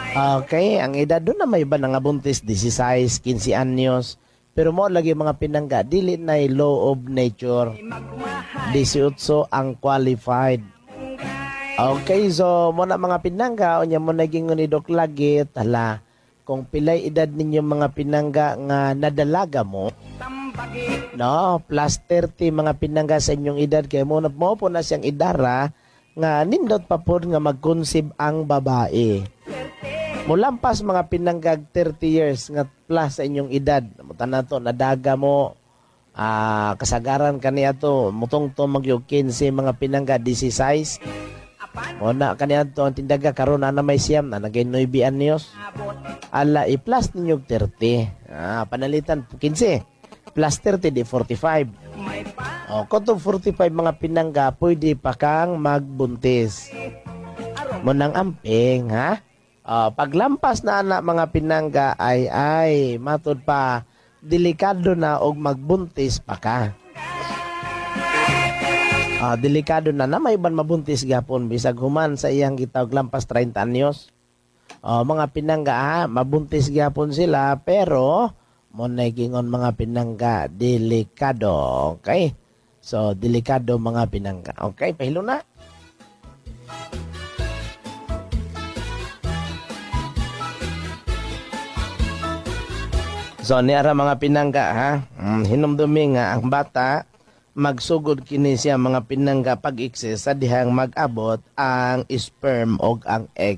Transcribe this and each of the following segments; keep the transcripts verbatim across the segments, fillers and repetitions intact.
Okay, ang edad doon na may iba na nga buntis, sixteen, fifteen anyos. Pero mo lagi mga pinangga, dili na law of nature. eighteen ang qualified. Okay, so mo na mga pinangga, unya mo naging unidok lagi, tala, kung pilay edad ninyo mga pinangga nga nadalaga mo, no, plus thirty mga pinangga sa inyong edad, kaya mo na mo po na siyang idara, nga nindot pa po nga mag-conceive ang babae. Mulampas mga pinanggag thirty years nga plus sa inyong edad. Muta na to, nadaga mo, ah, kasagaran kaniya to, mutong to magyog fifteen mga pinangga sixteen. O na kaniya to, ang tindaga karon na na may siyam na nagay nine anyos. Ala, i-plus ninyog thirty. Ah, panalitan fifteen. Plus thirty di forty-five. O, kung to forty-five mga pinangga, pwede pa kang magbuntis. Munang amping, ha? Uh, paglampas na anak mga pinangga ay ay matud pa delikado na og magbuntis pa ka. Uh, delikado na na may ban mabuntis gapon bisag human sa iyang gitawag lampas thirty anyos. Uh, mga pinangga ha, mabuntis gapon sila pero mo gingon mga pinangga delikado. Okay? So delikado mga pinangga. Okay, pahilo na. So niara mga pinangga ha, hmm, hinumdumi nga ang bata magsugod kini siya mga pinangga pag-ikses sa dihang mag-abot ang sperm og ang egg.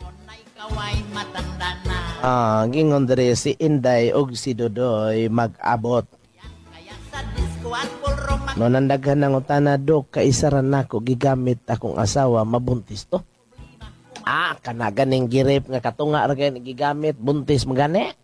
Ah, gingon diri si Inday og si Dodoy mag-abot. No nandaghan ng utana dok kaisaran nako gigamit akong asawa mabuntis to. Ah, kana ganing girip nga katunga ra kay gigamit buntis magani.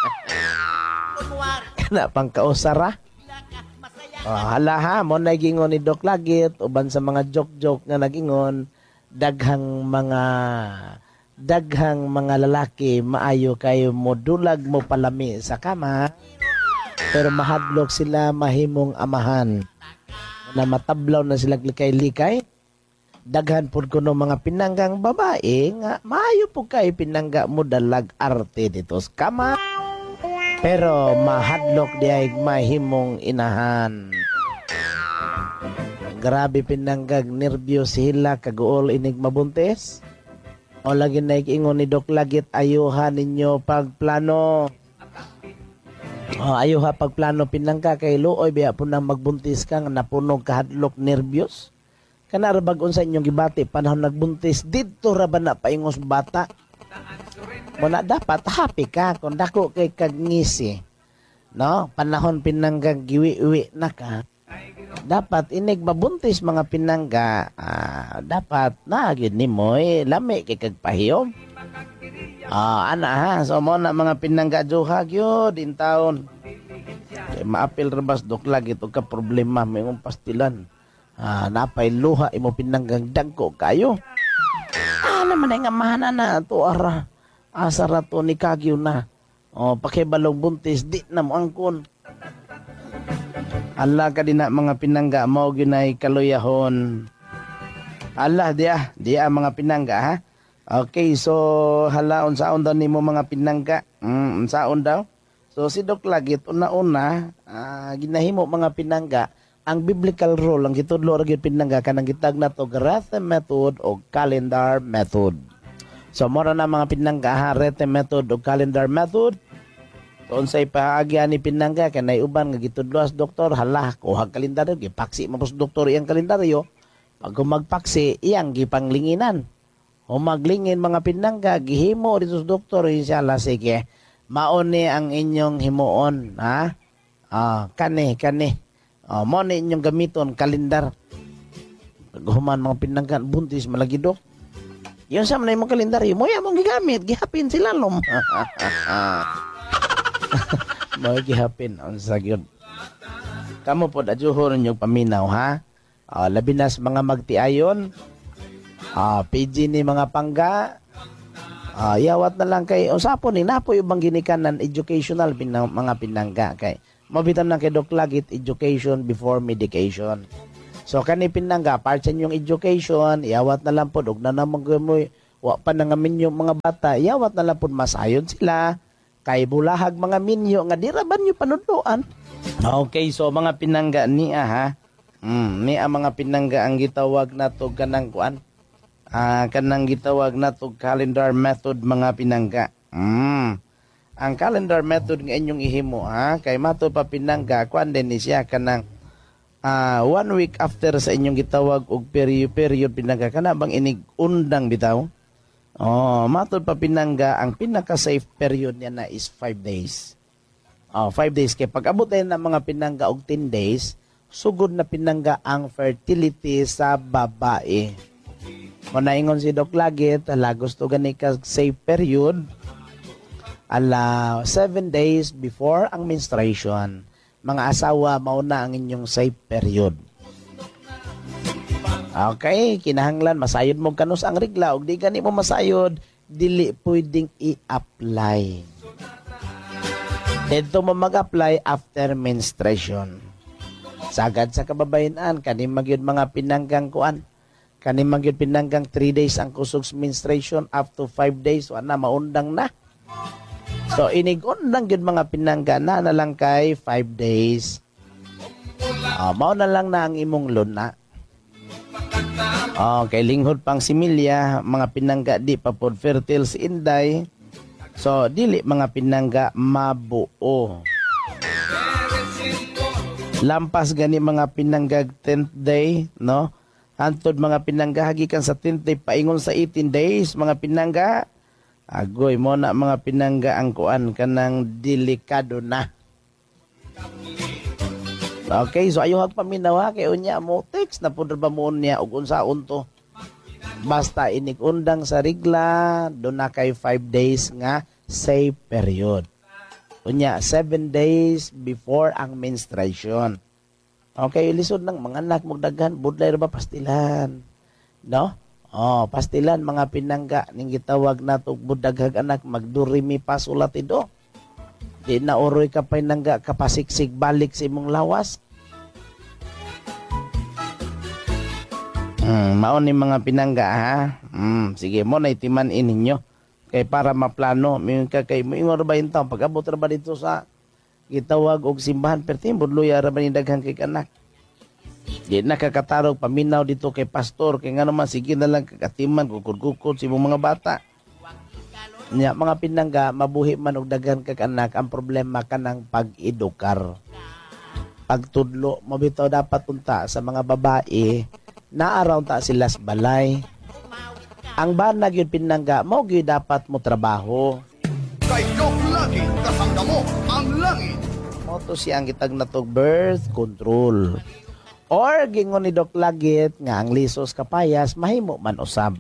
Na pangkausara. Oh, hala ha, mo nagingon ni Doc Lagit uban sa mga joke-joke nga nagingon daghang mga daghang mga lalaki maayo kayo mo dulag mo palami sa kama pero mahadlok sila mahimong amahan na matablaw na sila likay-likay. Daghan pud kuno mga pinanggang babae nga maayo po kay pinangga mo dalag arte dito sa kama. Pero mahadlok di ay mahimong inahan. Grabe pinanggag nervyos sila kaguol inig mabuntis. O lagi na ikingon ni Doc Lagit ayuhan ninyo pagplano. O ayuha pagplano pinangga kay luoy biya po nang magbuntis kang napunog kahadlok nervyos. Kana ra bag-on sa inyong gibati panahon nagbuntis didto ra ba na paingos bata? Muna dapat happy ka kung dako kay kagngisi. No? Panahon pinanggang giwi-uwi na ka. Dapat inig mabuntis mga pinangga. Ah, dapat na gyud nimo eh, lami kay kagpahiyom. Ah, ana ha. So mo na mga pinangga juha gyud in taon. Kay maapil rabas Doc Lagit og ka problema may mong pastilan. Ah, napay luha imo pinanggang dagko kayo. Ah, naman ay nga mahana na to ara. Asa rato ni Kagyo na. O, pakibalong buntis, di na mo angkon. Allah ka din na mga pinangga, mao ginay kaluyahon. Allah, diya, diya mga pinangga, ha? Okay, so, halaon saon daw ni mo mga pinangga. Mm, saon daw? So, si Doc Lagit, una-una, uh, ginahimo mga pinangga, ang biblical rule, ang gitudlo ra gyud pinangga, kanang gitag na to, Grothe method o calendar method. So, mora na mga pinangga ha, Rete method o calendar method. Doon sa ipaagyan ni pinangga, kanay uban nga gitudloas doktor, hala, kuhag kalendaryo, gipaksi mo sa doktor iyang kalendaryo. Pag magpaksi, iyang gipanglinginan. O maglingin mga pinangga, gihimo dito sa doktor, inshallah, sige. Mauni ang inyong himuon, ha? Ah, kani, kani. Ah, mo ni inyong gamiton, kalendar. Pag human mga pinangga, buntis, malagi dok. Yung sa manay mong kalendaryo, mo yan mong gigamit, gihapin sila lom. Mo gihapin, ang sagyod. Kamu po, adjuhon yung paminaw, ha? Uh, labi na sa mga magtiayon, uh, P G ni mga pangga, uh, yawat na lang kay, usapo ni, napo yung bang ginikanan educational pinang, mga pinangga, kay, mabitam na kay Doc Lagit, education before medication. So kani pinangga part sa inyong education, iawat na lang po og na namang mo wa pa na nga minyo mga bata, yawat na lang po masayod sila. Kay bulahag mga minyo nga diraban nyo panudloan. Okay, so mga pinangga niya ha. Mm, niya mga pinangga ang gitawag na to kanang kuan. Ah, kanang gitawag na to calendar method mga pinangga. Mm. Ang calendar method nga inyong ihimo ha, kay mato pa pinangga kuan din ni siya kanang uh, one week after sa inyong gitawag og period period pinangga kana bang inig undang bitaw. Oh, matod pa pinangga ang pinaka safe period niya na is five days. Oh, five days kay pag abot na mga pinangga og ten days, sugod na pinangga ang fertility sa babae. Muna ingon si Doc Lagit, ala gusto gani ka safe period, ala seven days before ang menstruation. Mga asawa, mauna ang inyong safe period. Okay, kinahanglan, masayod mo kanus ang regla, og di gani mo masayod, dili pwedeng i-apply. Dito mo mag-apply after menstruation. Sagad sa kababayan, kaning magyud mga pinanggang kuan. Kaning magyud pinanggang three days ang kusog menstruation up to five days wala maundang na. So inig-undang gyud mga pinangga na na lang kay five days. Uh, mao na lang na ang imong luna. Okay, linghod pang similya, mga pinangga di pa pod fertile si Inday. So, dili mga pinangga mabuo. Lampas gani mga pinangga tenth day, no? Hantod mga pinangga hagikan sa tenth day paingon sa eighteen days, mga pinangga. Agoy mo na mga pinangga ang kuan kanang delikado na. Okay, so ayo paminawa kay unya mo text na pud ba mo niya og unsaon to. Basta inig-undang sa regla, do na kay five days nga safe period. Unya seven days before ang menstruation. Okay, lisod ng mga anak mo daghan budlay ra ba pastilan. No? Oh, pastilan mga pinangga ning gitawag nato budaghag anak magdurimi pa sulatido. Di na oroy ka pinangga kapasiksig balik sa imong lawas. Hmm, mao ni mga pinangga ha. Hmm, sige mo na itiman ininyo kay para maplano mingon ka kay moingon ra ba yung taon pag abot ra ba dito sa gitawag og simbahan pertin budloy ra ba ni daghang kay anak. Di na kakatarog paminaw dito kay pastor kay ngano man sige na lang kakatiman kukod-kukod si mga bata. Nya mga pinangga mabuhi man og daghan kag anak ang problema kanang pag-edukar. Pagtudlo mo bitaw dapat unta sa mga babae na araw ta sila sa balay. Ang banag yun pinangga mo gyud dapat mo trabaho. Kay Doc Lagi kasangga mo ang langit. Mo to siyang gitag natog birth control. Or gingon ni Doc Lagit nga ang lisos kapayas mahimo man usab.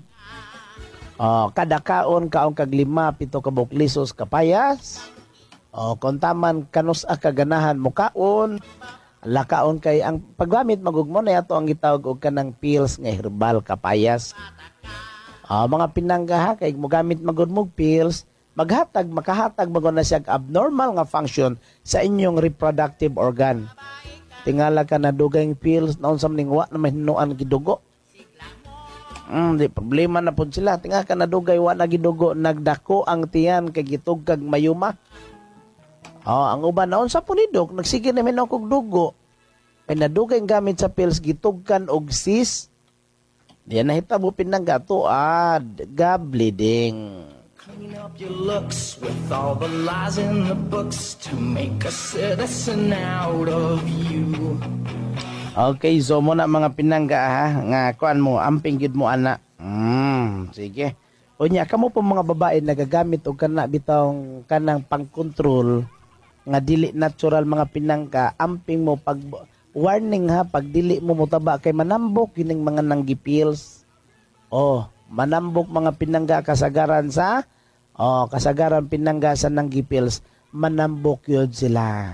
Oh, kada kaon kaon kag lima pito ka buok lisos kapayas. Oh, kung taman kanus a kaganahan mo kaon, lakaon kay ang paggamit magugmo na yato ang gitawag og kanang pills nga herbal kapayas. Oh, mga pinangga ha kay mo gamit magud mo pills, maghatag makahatag magud na siya abnormal nga function sa inyong reproductive organ. Tingala ka na dugay pills naon sa ning wa na mahinuan gidugo. Mm, di problema na pud sila. Tinga ka na dugay wa na gidugo nagdako ang tiyan kay gitug kag mayuma. Oh, ang uban naon sa punidok nagsige na minaw kog dugo. Kay nadugay gamit sa pills gitugkan og sis. Diyan nahitabo pinangga to ad ga bleeding. Clean up your looks with all the lies in the books to make a citizen out of you. Okay, so mo na mga pinangga ha, nga kuan mo, amping gid mo ana. Hmm, sige. Unya kamo po mga babae nagagamit og kana bitong kanang pang-control nga dili natural mga pinangga, amping mo pag warning ha, pag dili mo mutaba kay manambok kining mga nanggi pills. Oh, manambok mga pinangga kasagaran sa oh, kasagaran pinangga sa nanggi pills, manambok yun sila.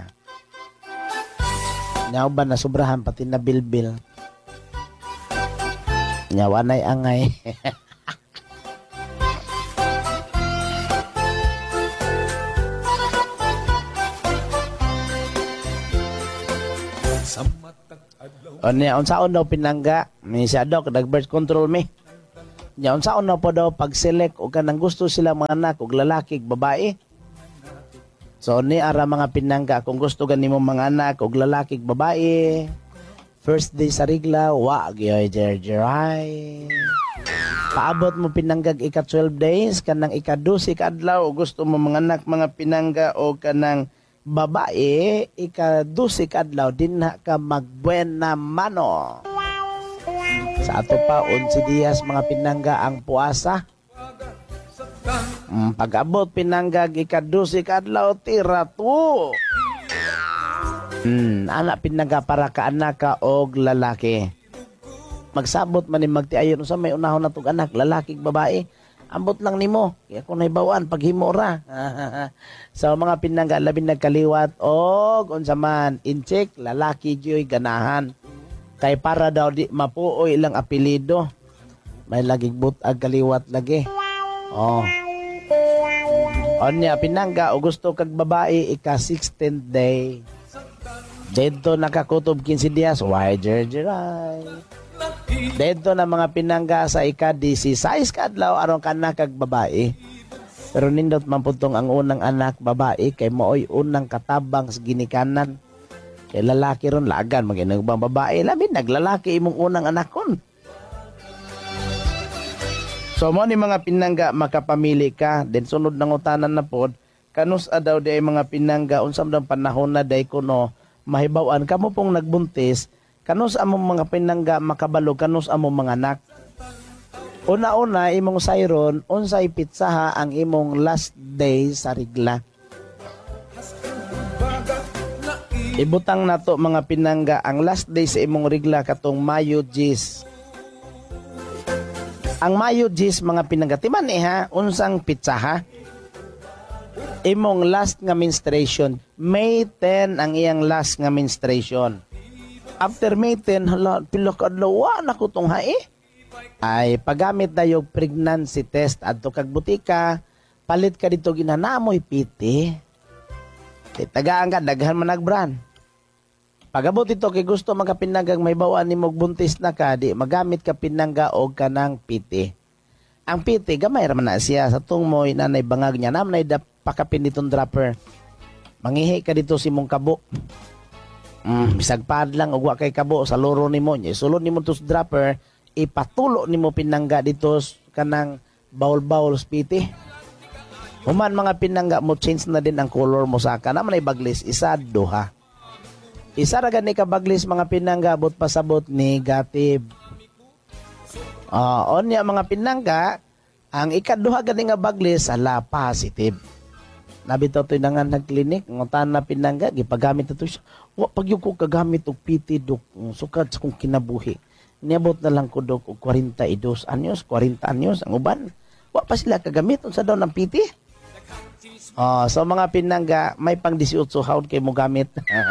Nyaw ba na sobrahan pati na bilbil. Nyawa na'y angay. O niya, unsaon daw pinangga? May siya daw, nag-birth control me. Nya unsaon na po daw pag-select o kanang gusto sila mga anak og lalaki ug babae. So ni ara mga pinangga kung gusto gani mo mga anak og lalaki ug babae. First day sa regla, wa gyoy jerjeray. Paabot mo pinanggag ika twelve days kanang ika twelve adlaw o gusto mo mga anak mga pinangga o kanang babae ika twelve adlaw dinha ka magbuena mano. Sa ato pa onse diyas mga pinangga ang puasa. Mm, pag-abot pinanggag ika twelve adlaw tira to. Mm, anak pinangga para ka anak ka og lalaki. Magsabot man ni magtiayon sa may unahon na tug anak lalaki ug babae. Ambot lang nimo. Kaya kung naibawaan paghimo ra. So mga pinangga labi nagkaliwat og unsa man incheck lalaki gyoy ganahan. Kay para daw di mapuoy ilang apelido. May laging butag kaliwat lagi. Oh. Onya pinangga o gusto kag babae ika sixteenth day. Dito nakakutob quince días. Why jerjeray? Dito na mga pinangga sa ika sixteen kadlaw aron kana kag babae. Pero nindot man putong ang unang anak babae kay mooy unang katabang sa ginikanan. Kay lalaki ron lagan maginugbang babae labi naglalaki imong unang anak kon. So mo ni mga pinangga makapamili ka then sunod nang utanan na pod kanus daw di ay mga pinangga unsam daw panahon na day kuno mahibaw-an kamo pong nagbuntis kanus among mga pinangga makabalo kanus among mga anak. Una-una imong sayron unsay pitsaha ang imong last day sa regla. Ibutang nato mga pinangga ang last day sa imong regla katong Mayo diyes. Ang Mayo diyes mga pinangga timan eh ha unsang pitsaha. Imong last nga menstruation May tenth ang iyang last nga menstruation. After May tenth hala pila ka adlaw na ko tong hae. Ay paggamit dayo pregnancy test adto kag butika palit ka dito ginanamoy piti. Kay tagaan ka daghan man nagbrand. Pagabot ito kay gusto magapinanggang may bawaan ni mog buntis na ka di magamit ka pinangga og kanang piti. Ang piti gamay ra man na siya sa tungmoy nanay bangag niya nam nay pakapin ditong dropper. Mangihi ka dito si mong kabo. Mm, bisag pad lang og wa kay kabo sa loro nimo nya sulod nimo tus dropper ipatulo nimo pinangga dito kanang bawl-bawl piti. Human mga pinangga mo change na din ang color mo sa kana man ay baglis isa duha. Isa ra gani ka baglis mga pinangga abot pasabot negative. Ah, uh, onya mga pinangga ang ikaduha gani nga baglis ala positive. Nabitaw to'y nangan nag-clinic, ngutan na pinangga, gipagamit na to siya. Wa, pag yung ko kagamit og piti, dok, sukad sa kong kinabuhi. Niabot na lang ko, dok, og forty-two anyos, forty anyos, ang uban. Wa pa sila kagamit, unsa daw ng piti? Oh, so mga pinangga, may pang eighteen haud kay mo gamit.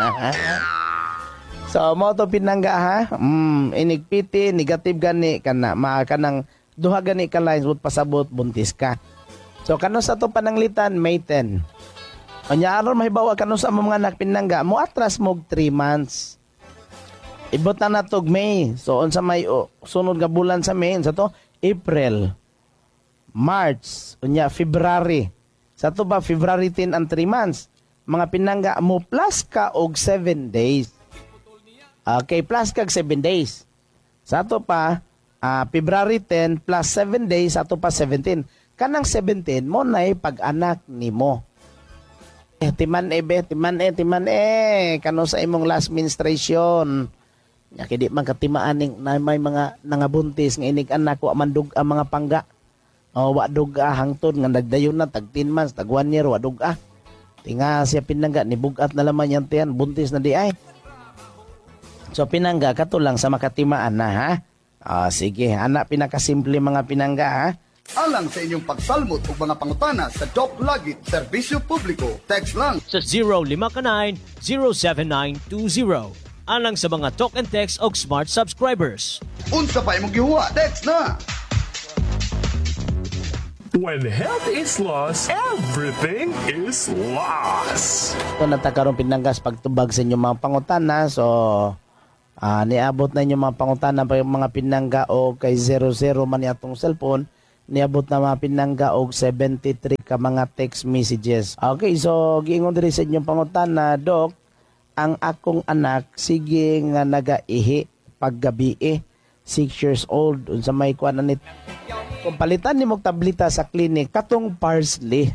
So, mo to pinangga ha, mm, inig piti, negative gani, kana, maa ka ng duha gani ka lines, but pasabot, buntis ka. So kano sa to pananglitan May tenth. Anya aron mahibawa kano sa mga anak pinangga mo atras mo three months. Ibot na natog May. So unsa may oh, sunod nga bulan sa May sa to April, March, unya February. Sa to ba February ten and three months. Mga pinangga mo plus ka og seven days. Okay, plus kag seven days. Sa to pa uh, February ten plus seven days sa to pa seventeen. Kanang seventeen mo na pag-anak ni mo. Eh, timan e, be, timan e, timan e. Kano sa imong last menstruation. Nya kidi man katimaan ning na may mga nangabuntis nga inig anak wa man dug ang mga pangga. O wa dug hangtod nga nagdayon na tag ten months, tag one year wa dug ah. Tinga siya pinangga ni bugat na laman yan tiyan, buntis na di ay. So pinangga kato lang sa makatimaan na ha. Ah, sige, anak pinakasimple mga pinangga ha. Alang sa inyong pagsalmot o mga pangutana sa Doc Lagit Serbisyo Publiko, text lang sa zero five nine zero seven nine two zero. Alang sa mga talk and text og smart subscribers. unsa pa imong gihuwa, text na. When health is lost, everything is lost. So natakaroon pinanggas pagtubag sa inyong mga pangutana. So Ah, niabot na inyo mga pangutana pa yung mga pinangga o kay zero zero man atong cellphone, niabot na mga pinangga og seventy-three ka mga text messages. Okay, so giingon diri sa inyong pangutana, Dok, ang akong anak sige nga nagaihi paggabi eh, six years old, unsa may kuan nit. Kung palitan nimo tableta sa klinik katong parsley,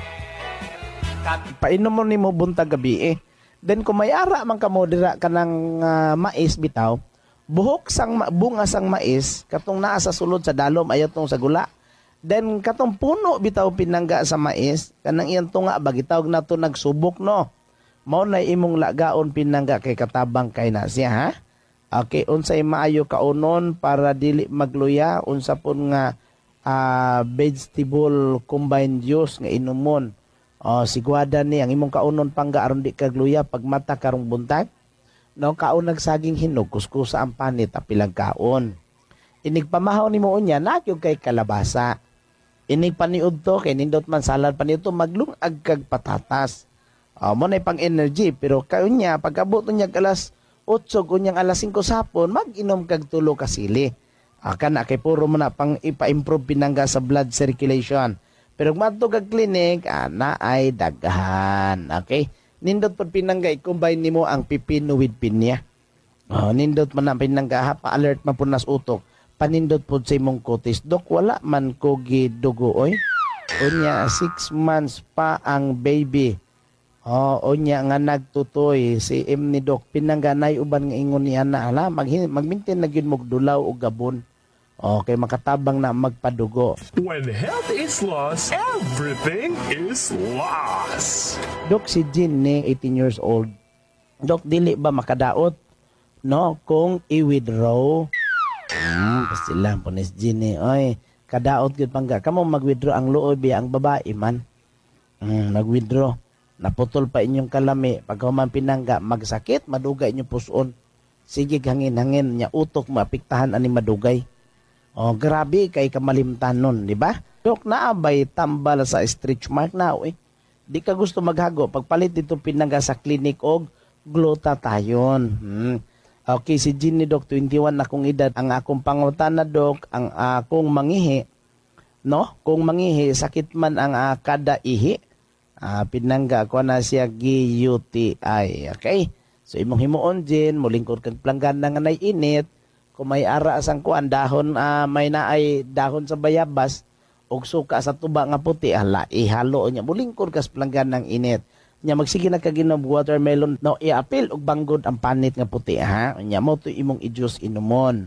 painom mo nimo buntag gabi eh. Then kung may ara man ka mo dira kanang uh, mais bitaw, buhok sang ma- bunga sang mais katong naa sa sulod sa dalom ayaw tong sa gula. Then katong puno bitaw pinangga sa mais kanang iyang tunga ba gitawag nato nagsubok no. Mao na imong lagaon pinangga kay katabang kay na siya ha. Okay, unsay maayo kaunon para dili magluya, unsa pun nga uh, vegetable combined juice nga inumon. O sigwada ni ang imong kaunon pangga aron di kagluya pag mata karong buntag. No, kaon nagsaging hinog kuskusa ang panit apilang kaon. Inig pamahaw nimo unya nagyog kay kalabasa. Inig paniud to kay nindot man salad paniud to maglungag kag patatas. O mo na pang energy pero kaon niya pagabot unya alas otso unyang alas singko sapon mag-inom kag tulo ka sili. Akan na kay puro mo na pang ipa-improve pinangga sa blood circulation. Pero kung madto kag klinik, ana ay daghan. Okay? Nindot pod pinangga i-combine nimo ang pipino with pinya. Oh, nindot man ang pinangga ha, pa-alert man po nas utok. Panindot pod sa imong kutis. Dok, wala man ko gidugo oy. Unya six months pa ang baby. Oh, unya nga nagtutoy si im ni Dok pinangganay uban nga ingon niya na ala mag magmintin na gyud mog dulaw og gabon. Okay, makatabang na magpadugo. When health is lost, everything is lost. Dok, si Jean ni eighteen years old. Dok, dili ba makadaot no kung i-withdraw? Hmm, kasi lang po ni si Jean ni. Oy, kadaot gyud pangga. Kamo mag-withdraw ang loob biya ang babae man. Hmm, mag-withdraw. Naputol pa inyong kalami. Pag human pinangga, magsakit, madugay inyong puson. Sige, hangin-hangin niya, utok, maapiktahan ani madugay. Oh, grabe kay kamalimtan nun, di ba? Dok, naabay tambal sa stretch mark na, eh. Di ka gusto maghago. Pagpalit dito pinangga sa klinik og glutathione. Hmm. Okay, si Ginny, Dok, twenty-one na akong edad. Ang akong pangutana, Dok, ang akong mangihi, no? Kung mangihi, sakit man ang uh, kada ihi, uh, pinangga ko na siya G U T I. Okay? So, imong himuon, Jin, mulingkod kag planggana nga nay init. Kung may ara asang kuan dahon, uh, may naay dahon sa bayabas, og suka sa tuba nga puti, ala, ihalo niya. Mulingkod kas planggana ng init. Nya magsige na kaginom watermelon, no, i-apil og banggod ang panit nga puti, ha? Nya mo to imong i-juice inumon.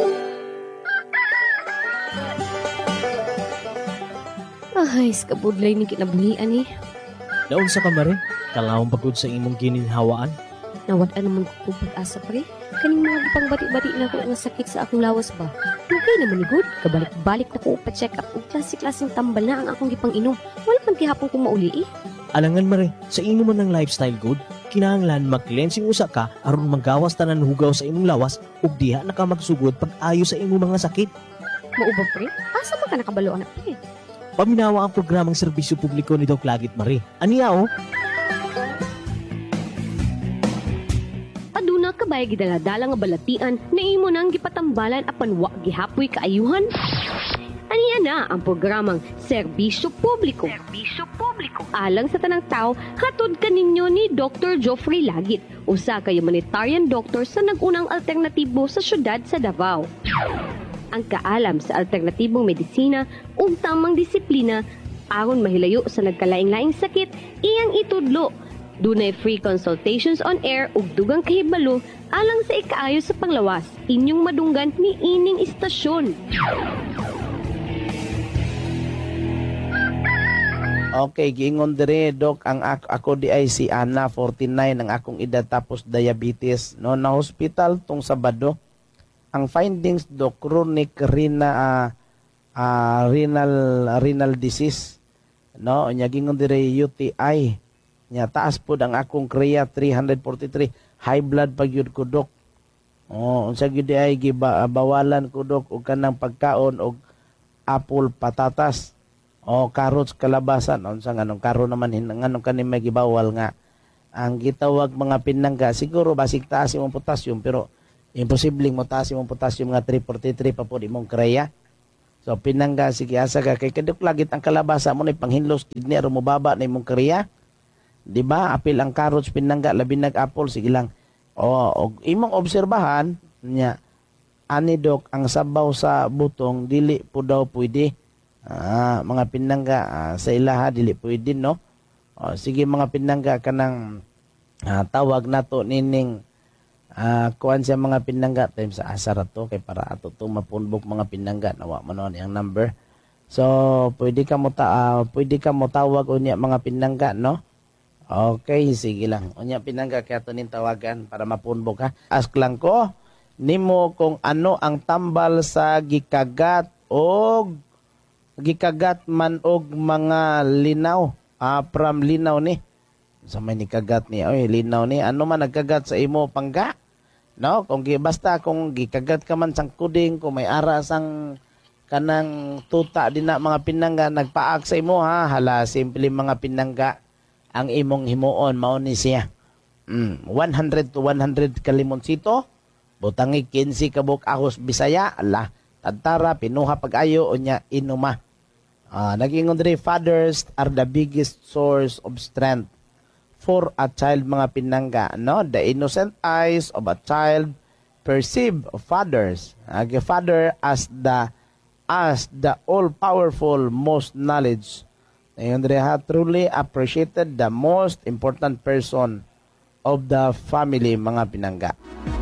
Ay, skabudlay ni kinabuhian eh. Naon sa kamare, kalawang pagod sa imong gininhawaan. Nawad naman ko kung pag-asa pre. Kaning mga gipang bati-bati na ko nga sakit sa akong lawas ba. Okay naman ni good. Kabalik-balik na ko pa-check up og klase-klaseng tambal na ang akong gipang inom. Wala man gihapon kong mauli eh. Alangan mare, sa imo man ng lifestyle good, kinahanglan mag-cleansing usa ka aron magawas tanan hugaw sa imong lawas ug diha na ka magsugod pag-ayo sa imong mga sakit. Mauba pre? Asa man ka nakabalo anak pre? Paminawa ang programang serbisyo publiko ni Doc Lagit Mare. Aniya o? Aduna ka ba'y gidala-dala nga balatian na imo nang gipatambalan apan wa gihapoy kaayuhan? Aniya na ang programang Serbisyo Publiko. Serbisyo Publiko. Alang sa tanang tao, hatod kaninyo ni Doctor Joffrey Lagit, usa ka humanitarian doctor sa nagunang alternatibo sa syudad sa Davao. Ang kaalam sa alternatibong medisina ug tamang disiplina aron mahilayo sa nagkalaing-laing sakit iyang itudlo. Dunay free consultations on air ug dugang kahibalo alang sa ikaayo sa panglawas inyong madunggan ni ining istasyon. Okay, giingon dire, Dok, ang ako, ako di ay si Ana, forty-nine, ang akong edad tapos diabetes. No, na hospital tong Sabado. Ang findings, Dok, chronic rena, uh, uh, renal renal disease. No, nya gingon dire U T I. Nya taas pud ang akong kreya three forty-three. High blood pag yun ko, Dok. Oh, unsa gyud di ay gibawalan ko, Dok, og kanang pagkaon og apple, patatas. O carrots, kalabasan, unsa nganong karo naman nganong kanin may gibawal nga ang gitawag mga pinangga siguro basig taas imong potassium pero Imposibleng mo taas imong potassium nga three forty-three pa po imong kreya. So pinangga sige asa ka kay kaduk lagit ang kalabasa mo ni panghinlos kidney aron mobaba na imong kreya. Di ba? Apil ang carrots pinangga labi nag apple sige lang. O og imong obserbahan nya ani dok ang sabaw sa butong dili po daw pwede. Ah, mga pinangga ah, sa ilaha dili pwede no. O, sige mga pinangga kanang ah, tawag nato nining Ah, kuan siya mga pinangga time sa asar to kay para ato to mapunbok mga pinangga nawa manon yang number. So pwede ka mo ta uh, pwede ka mo tawag unya mga pinangga no. Okay, sige lang. Unya pinangga kay ato nin tawagan para mapunbok ha. Ask lang ko nimo kung ano ang tambal sa gikagat og gikagat man og mga linaw. Ah, from linaw ni. Sa may nikagat ni oy linaw ni ano man nagkagat sa imo pangga. No, kung basta kung gikagat ka man sang kuding, kung may ara sang kanang tuta din na mga pinangga nagpaak sa imo ha, hala simple mga pinangga ang imong himuon mao ni siya. Mm, one hundred to one hundred kalimonsito, butangi fifteen kabuk ahos Bisaya, ala tadtara pinuha pag-ayo unya inuma. Ah, nagingon diri fathers are the biggest source of strength for a child mga pinangga, no? The innocent eyes of a child perceive fathers, okay, father as the as the all-powerful most knowledge. Ngayon ha, truly appreciated the most important person of the family mga pinangga.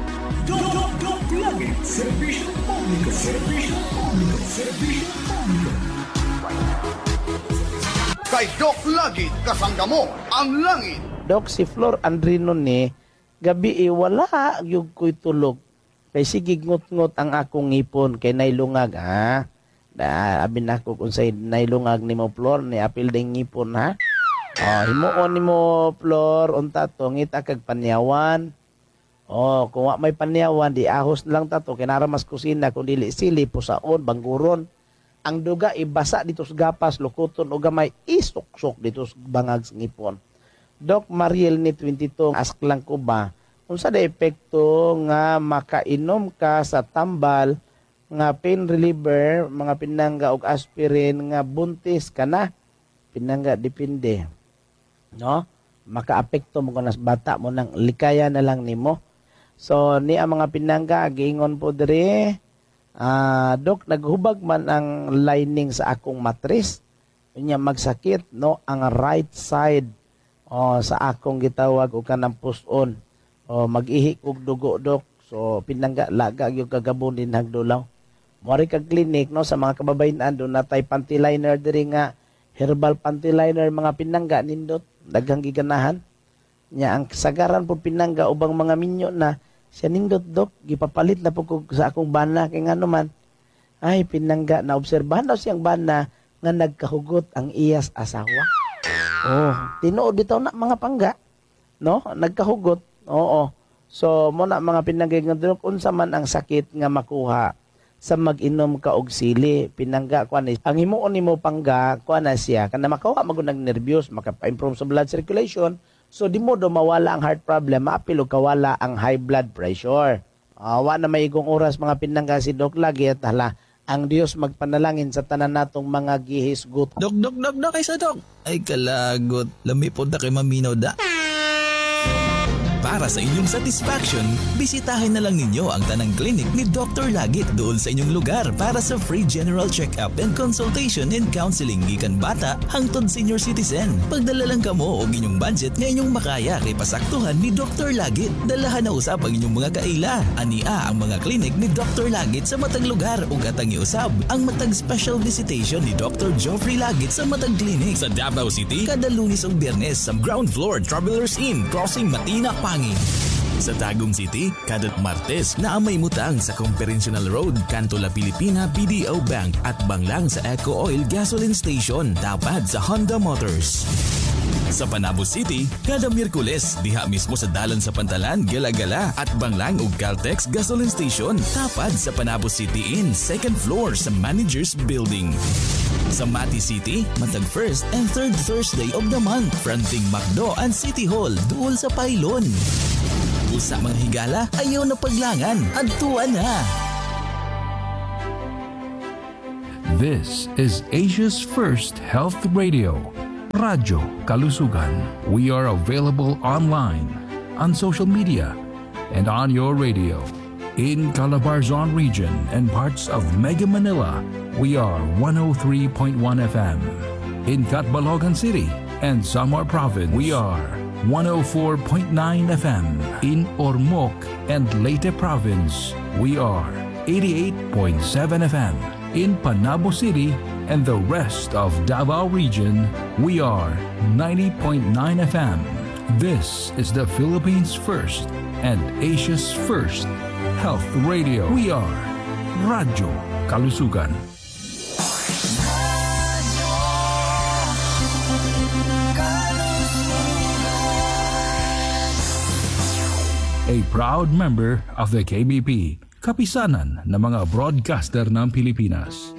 Kay Doc Lagit kasangga mo ang langit. Dok, si Flor Andrino ni, gabi eh, wala yung ko'y tulog. Kay sige ngut-ngut ang akong ngipon kay nailungag, ha? Da, abin ako kung sa'y nailungag ni mo, Flor, ni apil ding ngipon, ha? Oh, himuon ni mo, Flor, unta to, ngita kag panyawan. Oh, kung wa may panyawan, di ahos na lang tato, kinaramas kusina, kung dili sili, pusaon, bangguron. Ang duga, ibasa dito sa gapas, lukuton, o gamay, isok-sok dito sa bangag sa ngipon. Doc Mariel ni twenty-two, ask lang ko ba, kung sa da epekto nga makainom ka sa tambal, nga pain reliever, mga pinangga og aspirin, nga buntis ka na, pinangga, depende. No? Maka-apekto mo ka nas bata mo nang likaya na lang nimo. So, ni ang mga pinangga, giingon po diri, uh, Doc, naghubag man ang lining sa akong matris, niya magsakit, no, ang right side, o sa akong gitawag o kanang puson o mag-ihi og dugo dok so pinangga laga yung kagabon din hagdulaw mori kag clinic no sa mga kababayan do natay panty liner diri nga herbal panty liner mga pinangga nindot daghang giganahan nya ang kasagaran po pinangga ubang mga minyo na siya nindot dok gipapalit na po ko sa akong bana kay ngano man ay pinangga na obserbahan daw siyang bana nga nagkahugot ang iyas asawa. Oh, tinuod bitaw na mga pangga, no? Nagkahugot. Oo. So, mo na mga pinanggay nga dun, unsa man ang sakit nga makuha sa mag-inom ka og sili, pinangga kuan ni. Ang himuon nimo pangga, kuan na siya, kana makuha magud nag nervyos, maka-improve sa blood circulation. So, di mo do mawala ang heart problem, maapil og kawala ang high blood pressure. Awa na maigong oras mga pinangga si Doc Lagit, hala. Ang Diyos magpanalangin sa tanan natong mga gihisgot. Dok, dok, dok, dok, kaysa dok. Ay kalagot, lamipod na kay maminaw da. Para sa inyong satisfaction, bisitahin na lang ninyo ang tanang clinic ni Doctor Lagit doon sa inyong lugar para sa free general check-up and consultation and counseling gikan bata hangtod senior citizen. Pagdala lang kamo og inyong budget nga inyong makaya kay pasaktuhan ni Doctor Lagit. Dalahan na usab ang inyong mga kaila. Ania ang mga clinic ni Doctor Lagit sa matag lugar ug atang iusab ang matag special visitation ni Doctor Geoffrey Lagit sa matag clinic sa Davao City kada Lunes ug Biyernes sa ground floor Travelers Inn crossing Matina Pangin. Sa Tagum City, kadat Martes na amay mutang sa Conferential Road, Kanto La Pilipina B D O Bank at banglang sa Eco Oil Gasoline Station, tapad sa Honda Motors. Sa Panabo City, kada Miyerkules, diha mismo sa dalan sa Pantalan, Gala-Gala at banglang ug Caltex Gasoline Station, tapad sa Panabo City Inn, second floor sa Managers Building. Sa Mati City, matag first and third Thursday of the month, fronting Macdo and City Hall, duol sa Pailon. Usa mga higala, ayaw na paglangan. Adtuan na! This is Asia's first health radio, Radyo Kalusugan. We are available online, on social media, and on your radio. In Calabarzon region and parts of Mega Manila, we are one oh three point one F M. In Catbalogan City and Samar Province, we are one oh four point nine F M. In Ormoc and Leyte Province, we are eighty-eight point seven F M. In Panabo City and the rest of Davao region, we are ninety point nine F M. This is the Philippines' first and Asia's first health radio. We are Radyo Kalusugan. A proud member of the K B P, kapisanan ng mga broadcaster ng Pilipinas.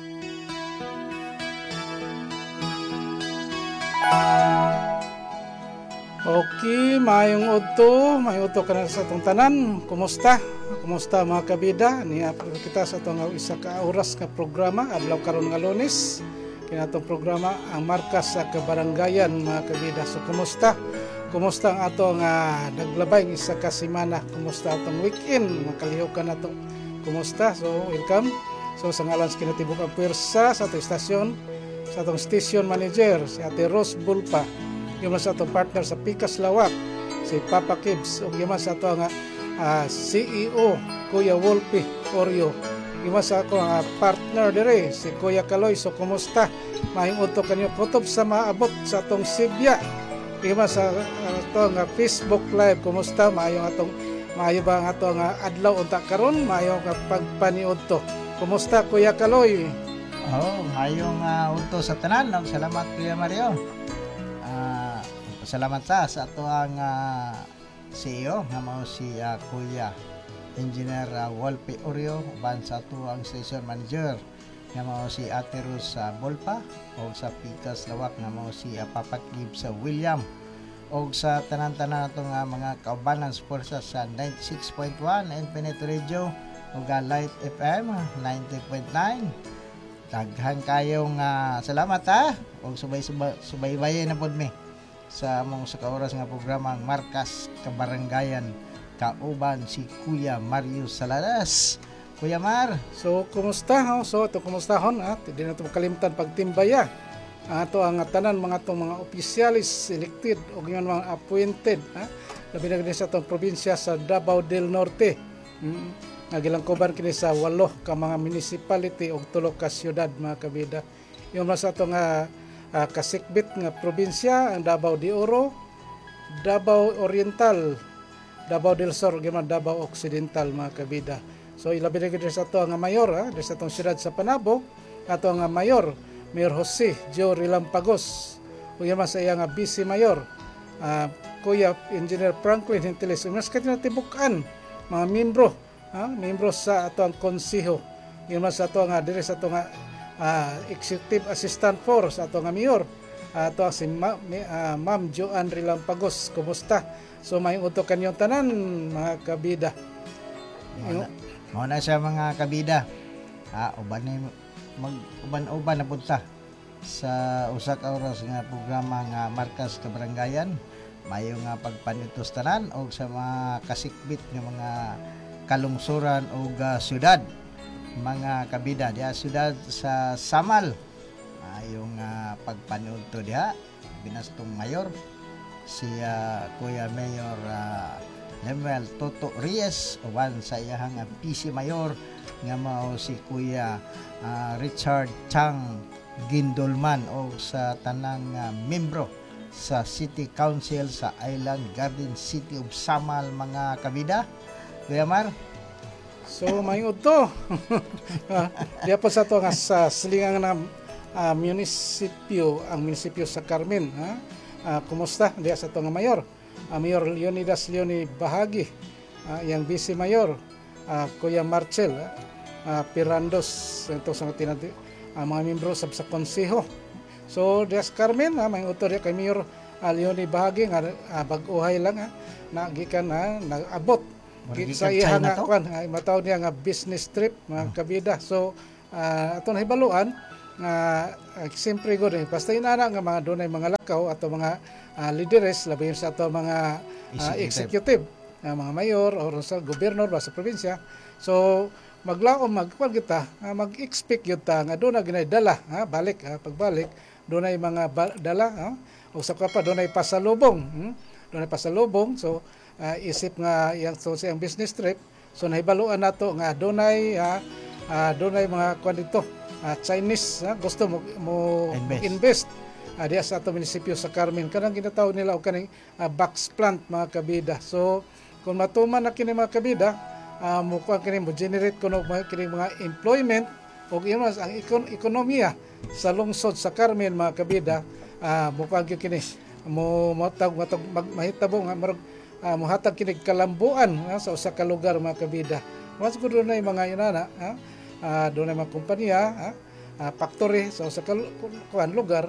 Okay, mayong udto, mayong udto ka na sa itong tanan. Kumusta? Kumusta mga kabida? Niya kita sa itong isa ka oras ka programa, adlaw karon nga Lunes. Kaya itong programa, ang markas sa kabaranggayan mga kabida. So, kumusta? Kumusta ang atong uh, naglabay isa ka semana? Kumusta atong weekend? Makalihukan na ito. Kumusta? So, welcome. So, sa ngalan sa kinatibuk ang pwersa sa atong istasyon, sa atong station manager, si Ate Rose Bulpa. Yung sa atong partner sa Pikas Lawak, si Papa Kibbs. O yung sa atong uh, C E O, Kuya Wolpe Oreo. Yung sa atong uh, partner dire, si Kuya Kaloy. So, kumusta? Mahing uto kanyo kutob sa maabot sa atong Sibya. Yung sa uh, atong uh, Facebook Live, kumusta? Mahayong atong, mahayo ba ang atong uh, adlaw unta karon? Mahayong uh, pagpaniod to. Kumusta, Kuya Kaloy? Oh, mahayong uh, uto sa tanan. Salamat, Kuya Mario. Uh, salamat sa sa ato ang uh, C E O nga mao si uh, Kuya Engineer uh, Wolpe Oreo ban sa ato ang station manager nga mao si Ate Rose uh, Bolpa o sa Pikas Lawak nga mao si uh, Papa Gibbs sa uh, William o sa tanan-tanan natong uh, mga kaubanan sa puwersa sa ninety-six point one Infinite Radio o uh, Light F M ninety point nine. Daghan kayong uh, salamat ha o subay-subaybayan na pod mi sa among sa kaoras nga programa ang Markas Kabaranggayan kauban si Kuya Mario Saladas. Kuya Mar, so kumusta ho? So ito kumustahon ha? Hindi na ito makalimtan pagtimbaya. Ato ang tanan mga itong mga opisyalis elected o yung mga appointed ha? Labi na sa itong probinsya sa Davao del Norte. Hmm. Nagilangkuban kini sa walo ka mga municipality o tulo ka syudad mga kabida. Yung mas ato nga uh, kasikbit nga probinsya ang Davao de Oro, Davao Oriental, Davao del Sur, gima Davao Occidental mga kabida. So ilabi na gid sa ato nga mayor ha, sa atong syudad sa Panabo, ato nga mayor, Mayor Jose Joe Rilampagos. O yung mas iya nga vice mayor, uh, Kuya Engineer Franklin Hinteles. Mas katinatibukan mga membro ha, membro sa ato ang konseho. Yung mas ato nga dire sa ato nga uh, executive assistant for sa ato nga mayor, uh, ato si Ma, uh, Ma'am Joanne Rilampagos. Kumusta? So may uto kanyong tanan mga kabida. Muna, muna siya mga kabida. Ha, uban ni mag uban-uban na punta sa usa ka oras nga programa nga Markas Kabaranggayan. Mayo nga pagpanitos tanan og sa mga kasikbit nga mga kalungsuran o uh, syudad mga kabida diha syudad sa Samal ayong uh, pagpanood to diha binastong mayor si uh, Kuya Mayor uh, Lemuel Toto Reyes uban sa iyang uh, P C Mayor nga mao si Kuya uh, Richard Chang Gindolman o sa tanang uh, membro sa City Council sa Island Garden City of Samal mga kabida. Kuya Mar? So, mayod to. Diya po sa to nga sa silingang na uh, munisipyo, ang munisipyo sa Carmen. Ha? Uh, kumusta? Diya sa to nga mayor. Uh, Mayor Leonidas Leoni Bahagi. Uh, yang vice mayor, uh, Kuya Marcel. Uh, Pirandos. Ito sa tinati, uh, mga membro sa, sa konseho. So Dias Carmen ha, may utor kay Mayor uh, Leonie Bahagi nga uh, bag-uhay lang ha, na gikan ha, nag-abot Maragi sa kang iya China nga to? kwan ay mataw niya nga business trip mga kabida. So uh, aton hibaluan nga uh, siyempre gud eh, basta inana nga mga dunay mga lakaw ato mga uh, leaders labi sa ato mga uh, executive, uh, mga mayor o sa gobernador ba sa probinsya. So maglaom magkuan kita, uh, mag-expect gyud ta nga doon na ginay dala ha, balik ha, pagbalik doon ay mga ba- dala ha, o sa pa doon ay pasalubong, hmm? doon ay pasalubong. So uh, isip nga yang so siyang business trip, so nahibaluan nato nga doon ay uh, uh, doon ay mga kuan dito uh, Chinese ha, gusto mo, mo Invest. invest uh, diya sa ato munisipyo sa Carmen, kanang ginatawag nila o kaning uh, box plant mga kabida. So kung matuman na kini mga kabida, uh, mo kuan kini mo generate kuno mga kini mga employment o yun mas ang ekon- ekonomiya sa lungsod sa Carmen mga kabida, uh, mo kuan kini mo matag matag mag, mahitabo nga marag uh, mohatag kini kalambuan ha, sa usa ka lugar mga kabida. Mas gud na mga inana ha, uh, doon ay mga kompanya ha, uh, factory sa usa ka lu- kuan lugar,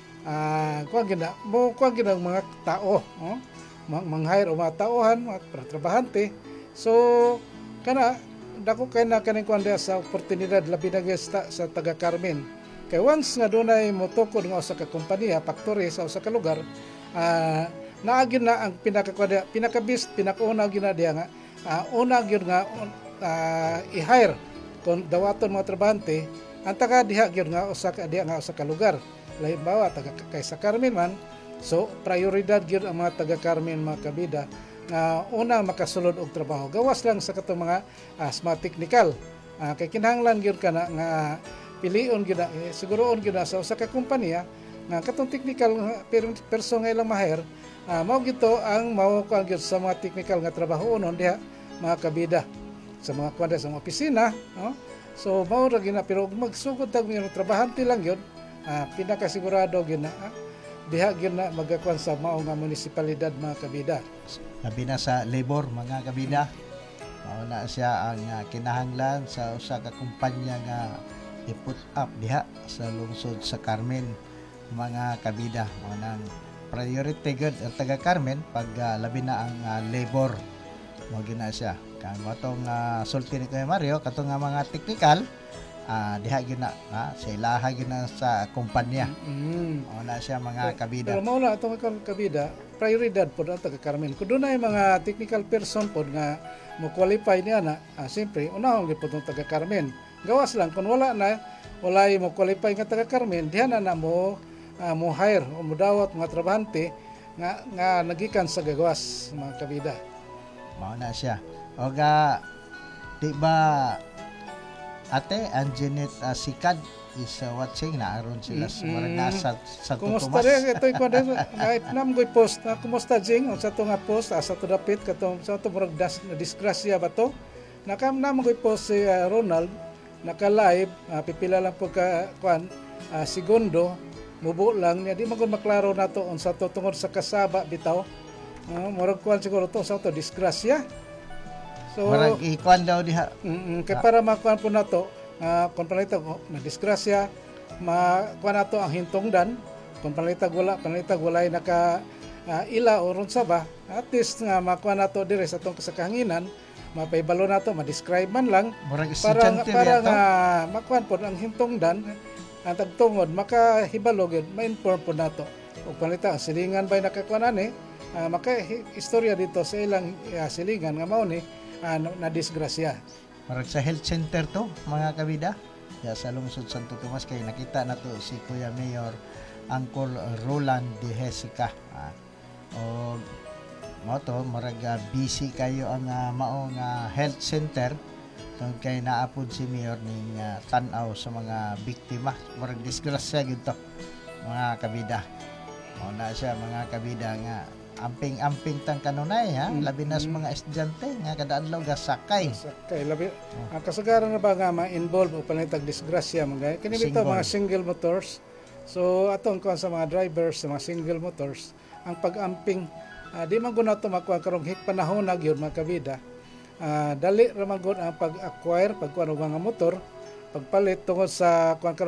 uh, kuan gina mo kuan gina mga tao oh, mang-hire o mga tauhan, mga trabahante. So kana dako kay na kaning kuan sa oportunidad labi na sa, sa taga Carmen. Kay once nga dunay motukod nga usa ka kompanya, factory sa usa ka lugar, uh, naagin na ang pinaka pinaka-best, pinakauna gyud na diya nga uh, una gyud nga uh, i-hire kon dawaton mga trabahante ang taga diha gyud nga usa ka diha nga usa ka lugar. Halimbawa taga kay sa Carmen man, so prioridad gyud ang mga taga Carmen mga kabida nga una makasulod og trabaho. Gawas lang sa katong mga uh, smart technical. Uh, kay kinahanglan gyud kana nga pilion gyud eh, siguroon gyud sa usa ka kompanya nga katong technical per, person nga ilang ma-hire, uh, mao gito ang mao kuan gyud sa mga technical nga trabaho unon diha mga kabida sa mga kuan sa mga opisina, no? So mao ra gina pero magsugod tag mga trabahante lang gyud, uh, pinakasigurado gyud na uh, diha gyud na magakuan sa mao nga munisipalidad mga kabida. Labi na sa labor mga kabida, mao na siya ang uh, kinahanglan sa usa ka kumpanya nga i-put up diha sa lungsod sa Carmen mga kabida. Mao nang priority gud ang taga Carmen pag uh, labi na ang uh, labor. Mao gyud na siya kan matong uh, sulti ni Kuya Mario katong nga mga technical uh, diha gyud na ha, sa ilaha gyud na sa kumpanya. Mm. Mao na siya mga kabida. Pero mao na atong kabida, prioridad pod ang taga Carmen. Kung dunay mga technical person pod nga mo qualify niya na, ah, siyempre unahon gyud pod ang taga Carmen. Gawas lang kung wala na walay mo qualify nga taga Carmen, diha na na mo uh, mo hire o mo dawat mga trabahante nga nga nagikan sa gagawas mga kabida. Mao na siya. O ga di ba ate ang Janet uh, Sikad is uh, watching na aron sila sa Mm-mm. mm, nasa sa Kumusta Tomas. rin? Ito yung kwan kahit nam ko'y post. Uh, kumusta, Jing? O sa ito nga post, uh, sa ito dapit, katong, sa ito murag das, na disgrasya ba to? Nakam naman ko'y post si uh, Ronald, naka-live, uh, pipila lang po ka, kwan, uh, segundo, mubo lang niya. Di man kung maklaro na to, sa to tungod sa kasaba, bitaw. Uh, murag kwan siguro to, sa ito, disgrasya. So, Murag ikuan daw diha. Mm, kaya para makuha po na to, uh, kung panalitag oh, na disgrasya, makuha na to ang hintungdan, kung panalitag wala, panalitag walay naka uh, ila o ron sa ba, at least nga makuha na to dire sa itong kasakahanginan, mapaibalo na to, ma-describe man lang, Murag para, estudyante para ba nga makuha po ang hintungdan, ang tagtungod, makahibalo yun, ma-inform po na to. Kung panalitag, ang silingan ba'y nakakuha na ni, uh, maka-istorya dito sa ilang uh, silingan, nga mao ni, Uh, na disgrasya. Murag sa health center to mga kabida. Ya sa lungsod Santo Tomas kay nakita na to si Kuya Mayor Uncle Roland De Jessica. Ah, o mo to murag uh, busy kayo ang uh, mao nga health center tungod kay naapod si Mayor ning uh, tan-aw sa mga biktima. Murag disgrasya gyud to mga kabida. Mao na siya mga kabida nga amping-amping tang kanunay ha, Mm, labi na sa mm. mga estudyante nga kada adlaw gasakay. Sakay labi. Ang kasagaran na ba nga ma-involve o panitag disgrasya mga kini bitaw Single. mga single motors. So atong kuan sa mga drivers sa mga single motors, ang pag-amping uh, di man gud nato makuha karong hik panahon na gyud mga kabida. Uh, dali ra man gud ang pag-acquire pagkuan og mga motor, pagpalit tungod sa kuan karong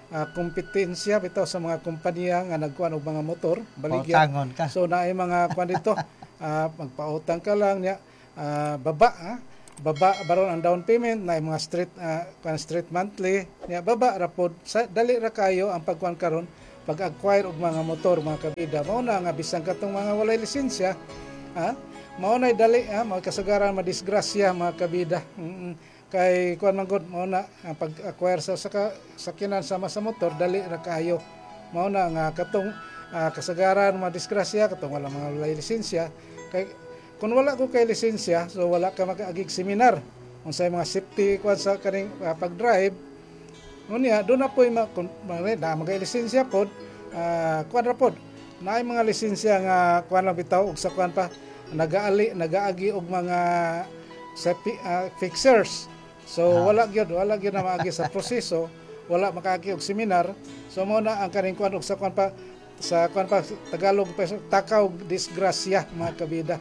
ah, kompetensya bitaw sa mga kompanya nga nagkuan og mga motor baligya. Pautangon ka. So naay mga kuan dito, ah, magpautang ka lang niya, ah, baba ha. Baba baron ang down payment na mga street uh, street monthly niya baba ra pod sa dali ra kayo ang pagkuan karon pag-acquire og mga motor mga kabida mao na nga bisan katong mga walay lisensya ha mao na dali ha mga kasagaran madisgrasya mga kabida mm-mm. Kay kuan man gud mao na ang pag-acquire sa saka sakyanan sama sa motor dali ra kayo mao na nga katong uh, kasagaran madisgrasya katong wala mga walay lisensya kay kung wala ko kay lisensya, so wala ka makaagig seminar. Kung sa mga safety kuan sa kaning uh, pag-drive, unya do na poy ma kun na magay lisensya pod, uh, kuan ra pod. Naay mga lisensya nga kuan lang bitaw ug sa kuan pa nagaali nagaagi og mga safety uh, fixers. So wala gyud, wala gyud na maagi sa proseso, wala makaagi og seminar. So mo na ang kaning kuan og sa kuan pa sa kuan pa Tagalog pa takaw disgrasya mga kabida.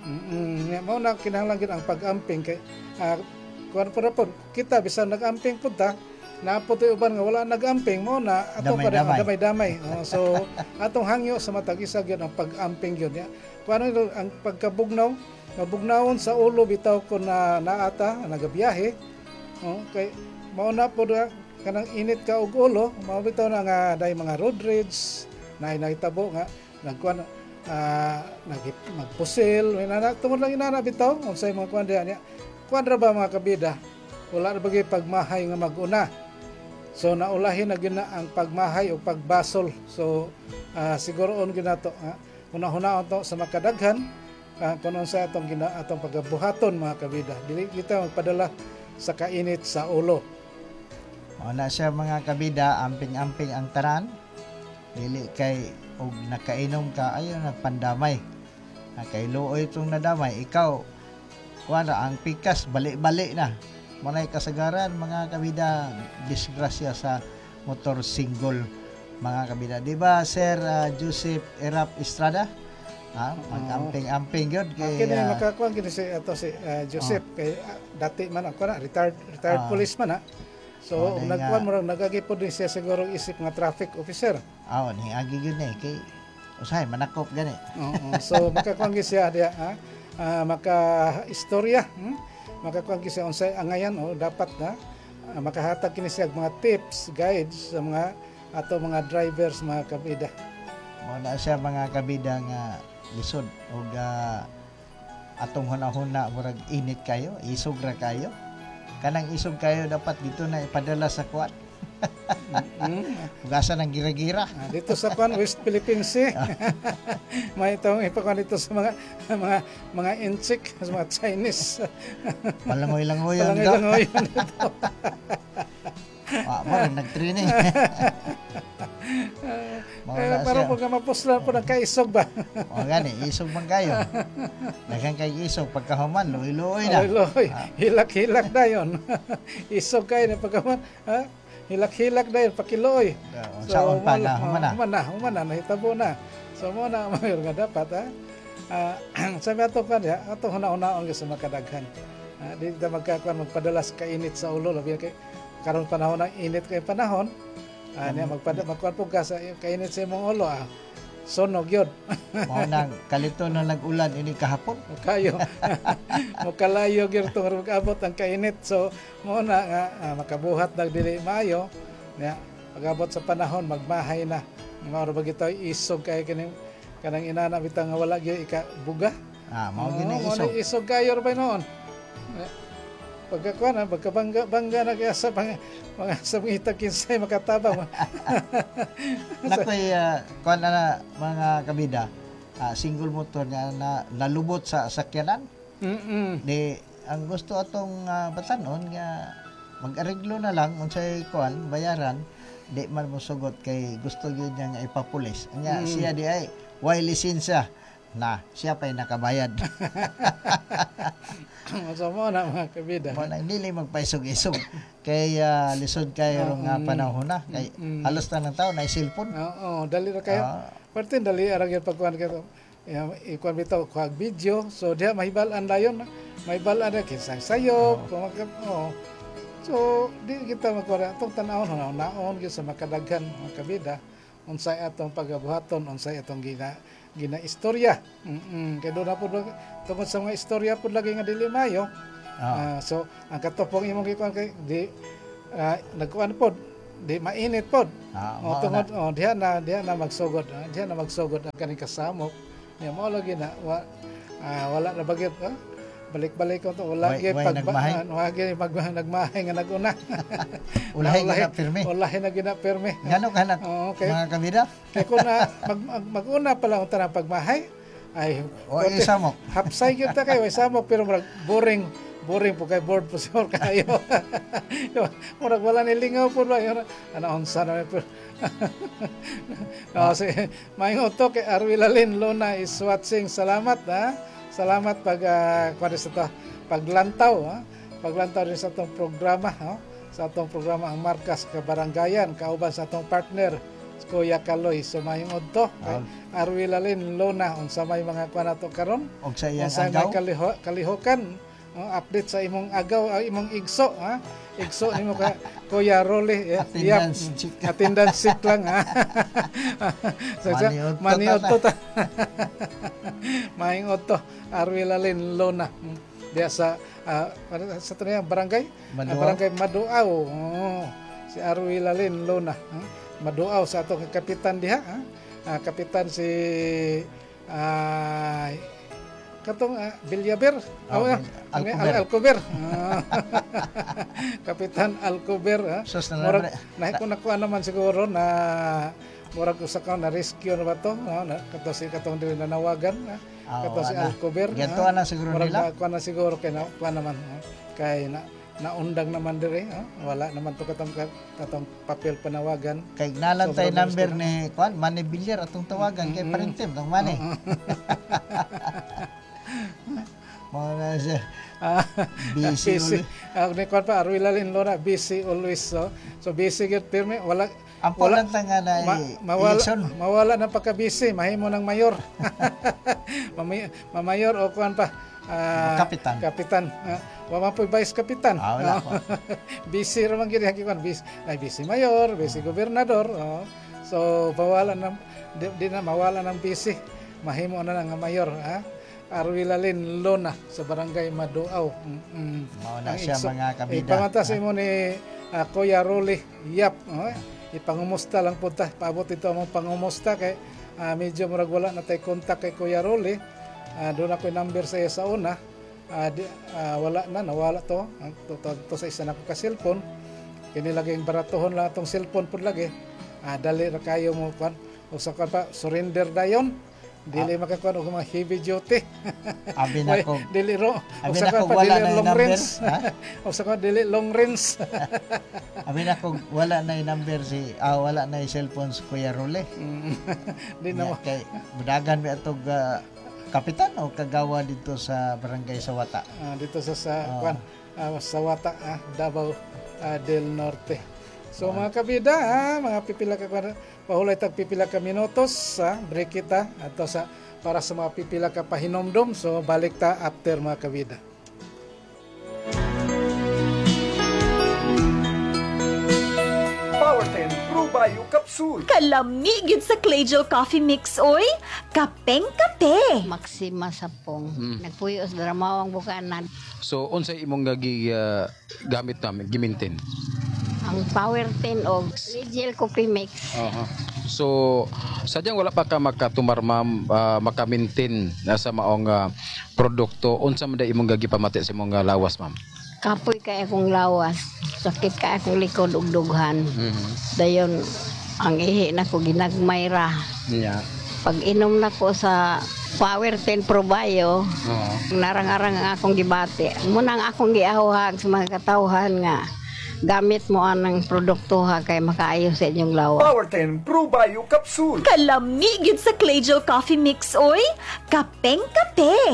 Mm, mao na kinahanglan gid ang pag-amping kay uh, kuan pa rapod kita bisan nag-amping pud ta naapod uban nga wala nag-amping mao na ato pa damay-damay. Oh, so atong hangyo sa matag isa gyud ang pag-amping gyud ya. Kuan ang pagkabugnaw, mabugnawon sa ulo bitaw ko na naata nagabiyahe. Oh, kay mao na pud kanang init ka og ulo, mao bitaw na nga day mga road rage na nahitabo nga nagkuan Uh, nagip magpusil inana tungod lang inana bitaw unsay mga kuan diha niya kuan ra ba mga kabida wala ra bagay pagmahay nga maguna so naulahin na gyud na ang pagmahay o pagbasol so uh, siguro on gyud nato uh, una-una to sa makadaghan uh, kun unsa atong gina atong pagabuhaton mga kabida dili kita magpadala sa kainit sa ulo. Wala siya mga kabida amping-amping ang tanan dili kay og nakainom ka ayo nagpandamay kay luoy itong nadamay ikaw kuan ang pikas bali-bali na manay kasagaran mga kabida disgrasya sa motor single mga kabida di ba Sir uh, Joseph Erap Estrada ha mag-amping-amping gyud kay kini uh, makakuan kini si ato si uh, Joseph oh. Kay uh, dati man ako na retired retired uh, police man ha. So, oh, nagkuhan mo rin, nagagipod din siya siguro isip nga traffic officer. Oo, oh, ni agi yun eh. Kay, usay, manakop gani. Oo, so, makakuhan siya, diya, ha? Uh, maka-istorya, hmm? makakuhan siya, unsay angayan, oh, dapat na, uh, makahatag kini siya mga tips, guides sa mga, ato mga drivers, mga kabida. Muna siya mga kabida nga lisod, o uh, atong huna-huna, murag init kayo, isugra kayo. Kanang isog kayo dapat dito na ipadala sa kuan. Hugasan ng gira-gira. Ah, dito sa kuan West Philippine Sea. May itong ipakuan dito sa mga mga mga inchik, sa mga Chinese. Palangoy-langoy yan dito. Palangoy-langoy yan dito. Ah, marang nag-training. Eh, parang pag mapusla po ng kaisog ba? O gani, isog man kayo. Daghang kay isog pagkahuman, luoy-luoy na. Luoy-luoy. Hilak-hilak na yun. Isog kayo na pagkahuman. Ha? Hilak-hilak na yun, pakiloy. So, Saon pa na, human na. Human na, human na, nahitabo na. So, mo na, mayroon nga dapat, ha? Uh, sabi ato pa niya, ato huna-hunaon ka sa makadaghan. Uh, di na magkakuan, magpadalas kainit sa ulo. Labi kay karon panahon ng init kay panahon. Ah, niya magpada magkuan po ka sa kainit sa imong ulo ah. Sonog yun. Mao nang kalito na nag-ulan ini kahapon. Kayo. Mo kalayo gyud tong mag-abot ang kainit. So mo na nga ah, makabuhat na dili maayo. Niya pag-abot sa panahon magmahay na. Mao ra bagito isog kay kining kanang inana bitang nga wala gyud ikabuga. Ah, mao gini oh, isog. Mo isog kayo ra ba noon? Pagkakuan, pagkabangga-bangga na kaya sa mga, mga sa mga itakinsay makatabang. Nakoy uh, kuan na mga kabida, uh, single motor niya na nalubot sa sakyanan. Mm. Di ang gusto atong uh, batanon nga mag-areglo na lang unsay kuan bayaran di man mo sugot kay gusto gyud niya nga ipapulis. Nya mm. siya di ay way lisensya na siya pa'y nakabayad. So mo na mga kabida. Mo na dili magpaisog-isog kay uh, lisod kayo uh, nga panahon na kay mm, halos na ng tao na cellphone. Oo, oh, dali ra kayo. Uh, Parte dali ara gyud pagkuan kayo. Ikuan bitaw kuag video. So diha mahibal-an dayon. Mahibal-an na kinsang sayop. Oh. Oh. So di kita magkuha atong tanawon na naon gyud sa makadaghan mga kabida unsay atong pagabuhaton, unsay atong gina gina istorya. Mm kay do na pud tungod sa mga istorya pud lagi nga dili mayo. Ah, so ang katopong imong gikuan kay di uh, nagkuan pod di mainit pod. Ah, o tungod oh, diha na diha na magsugod, ah, diha na magsugod ang kaning kasamok. Nya mao lagi na wa, ah, wala na bagay ah, balik-balik ko to wala Way- gyud way nagmahay? wala gyud mag nagmahay nga naguna. Ulahi nga na pirmi. Ulahi na gina pirmi. Ngano kanat Oo, okay. mga kabida? Kaya kung na, mag, mag, mag-una pa lang ang pagmahay, ay, O isamok. hapsay yun ta kayo, isamok, pero marag boring, boring po kay board po siya kayo. Marag wala nilingaw po ba, yun, ano, onsa na, pero, no, si, maing uto kay Arwilalin Luna is watching, salamat, ha, salamat pag, uh, kung sa to, paglantaw, ha, paglantaw rin sa itong programa, ha, sa atong programa ang Markas Kabaranggayan, kauban sa atong partner, Kuya Kaloy, sumayong udto kay Arwilalin Luna unsa may mga kuan nato karon Og sa iyang unsa may agaw. kaliho, kalihokan oh, update sa imong agaw ah, imong igso ha igso nimo ka Kuya Rolly eh, Attendance yap, check. attendance check lang ha so, Maniudto ta maniudto ta maing udto Arwilalin Luna hmm. Diya sa uh, sa tanang barangay Maduaw. uh, barangay Maduaw oh, si Arwilalin Luna hmm. Maduaw sa atong kapitan diha ha? Ah, kapitan si uh, katong uh, Villlaber Oh, oh, Alcover. Al Alcover Ah. Kapitan Alcover ha Sus na murag nabre. na ko nakuha naman siguro na murag usa ka na rescue na ba to no? na kato si katong dili nanawagan ha? Ah, kato si wala. Alcover Ganto na siguro murag nila. nakuha na siguro kay na kuha naman ha? kay na naundang naman dire ha? Wala naman to katong katong papel panawagan Kay nalan tay Sobrang number gusto ni Kwan, Manny Villar atong tawagan kay parintim tong Manny. Mga na siya. Ah, Busy busy. ulit. Ah, ni kuan pa Arwilalin Luna busy always so. So busy gyud pirmi wala Ang wala pulan nga na ma, i- mawala eleksyon. mawala na pagka-busy mahimo ng mayor. Mamay, mamayor o kuan pa ah, Kapitan. Kapitan. Ah, wa man po vice kapitan. Ah, wala Ah, po. busy ra man gyud kuan busy. Ay busy mayor, busy gobernador. Oh. So bawala na di, di na mawala ng busy. Mahimo na lang nga mayor ha. Arwilalin Luna sa barangay Maduaw. Mm-mm. Mao na Ang siya igso- mga kabida. Ipangata sa imo ni ah, Kuya Rolly Yap. Oh, ipangumusta lang po ta. Paabot ito among pangumusta kay ah, medyo murag wala na tay kontak kay Kuya Rolly. Ah, doon ako yung number sa iya sa una. Ah, di, ah, wala na, nawala to. Ang to, to, to sa isa na ko ka cellphone. Kinilagay baratohon lang itong cellphone po lagi. Ah, dali ra kayo mo kwan. O sa kwan pa, surrender dayon. Dili ah. makakuan og mga heavy duty. Abi na Oy, ko. dili ro. Abi O sa na kwan ko pa wala dili na yung long number. range. Ha? O sa kwan dili long range. Abi na ko wala na yung number si ah, wala na yung cellphone si Kuya Role. Mm. Di na mo. Yeah, kay budagan mi atog ah, kapitan o kagawa dito sa barangay Sawata. Ah, dito sa sa Ah. kwan ah, Sawata ah, Davao ah, del Norte. So mga kabida, ah, mga pipila ka kwan- pahulay tag pipila ka minutos sa break kita ato sa para sa mga pipila ka pahinomdom. So balik ta after mga kabida. Power ten Pro Bio Capsule. Kalami gid sa Claygel Coffee Mix, oy. Kapeng kape. Maxima Sapong. Nagpuyo sa dramawang bukanan. So unsay imong gagi uh, gamit namin gimintin? Ang Power ten o Claygel Coffee Mix. Aha. So sadyang wala pa ka makatumarmam uh, makamintin na sa maong uh, produkto unsa man da imong gagi pamati sa imong uh, lawas ma'am? Kapoy kay akong lawas. Sakit kay akong likod ug dughan. Mhm. Dayon ang ihi na ko ginagmay ra. Yeah. Pag inom na ko sa Power ten Pro Bio, Oo. narang-arang ang akong gibati. Muna ang akong giahuhag sa mga katawhan nga gamit mo anang produkto ha kay makaayo sa inyong lawas. Power ten Pro Bio Capsule. Kalami gid sa Claygel Coffee Mix, oy. Kapeng kape.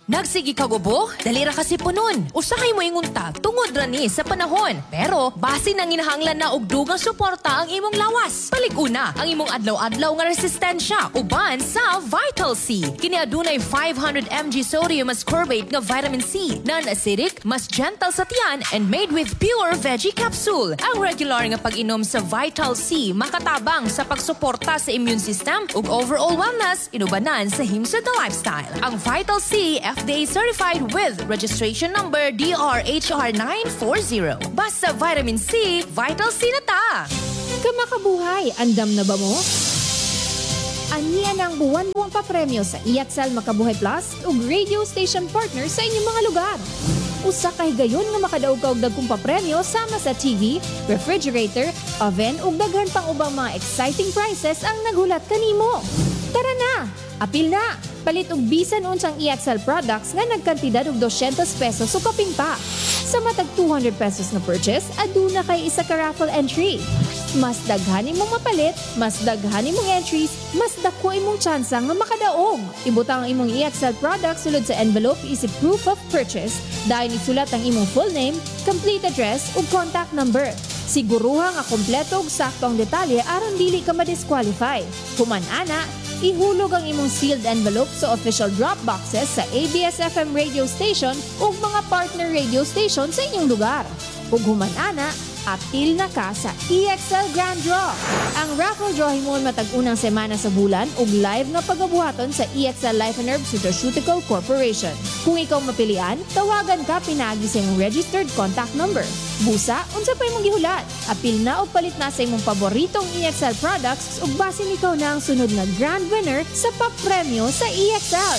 Nagsigi ka gubo? Dalira kasi punon. Usahay mo ingunta tungod ra ni sa panahon. Pero base nang ginahanglan na og dugang suporta ang imong lawas. Palig-una ang imong adlaw-adlaw nga resistensya uban sa Vital C. Kini adunay five hundred milligrams sodium ascorbate nga vitamin C, non-acidic, mas gentle sa tiyan and made with pure veggie capsule. Ang regular nga pag-inom sa Vital C makatabang sa pagsuporta sa immune system ug overall wellness inubanan sa Himsa the Lifestyle. Ang Vital C F D A certified with registration number D R H R nine forty. Basta vitamin C, Vital C na ta! Kamakabuhay, andam na ba mo? Aniya ng buwan-buwang papremyo sa E X L Makabuhay Plus ug radio station partner sa inyong mga lugar. Usa kay gayon nga makadaog ka og dagkong papremyo sama sa T V, refrigerator, oven ug daghan pang ubang mga exciting prizes ang naghulat kanimo. Tara na! Apil na! Palit og bisan unsang E X L products nga nagkantidad og two hundred pesos o kaping pa. Sa matag two hundred pesos na purchase, aduna kay isa ka raffle entry. Mas daghan imong mapalit, mas daghan imong entries, mas dako imong tsansa nga makadaog. Ibutang ang imong E X L products sulod sa envelope isip proof of purchase. Dahil isulat ang imong full name, complete address ug contact number. Siguruha nga kompleto ug sakto ang detalye aron dili ka ma-disqualify. Human ana, ihulog ang imong sealed envelope sa official drop boxes sa A B S F M radio station ug mga partner radio station sa inyong lugar. Ug human ana, apil na ka sa E X L Grand Draw. Ang raffle draw himon matag unang semana sa bulan ug live nga pagabuhaton sa E X L Life and Herb Nutraceutical Corporation. Kung ikaw mapilian, tawagan ka pinaagi sa imong registered contact number. Busa, unsa pa imong gihulat? Apil na o palit na sa imong paboritong E X L products ug basin ikaw na ang sunod nga grand winner sa papremyo sa E X L.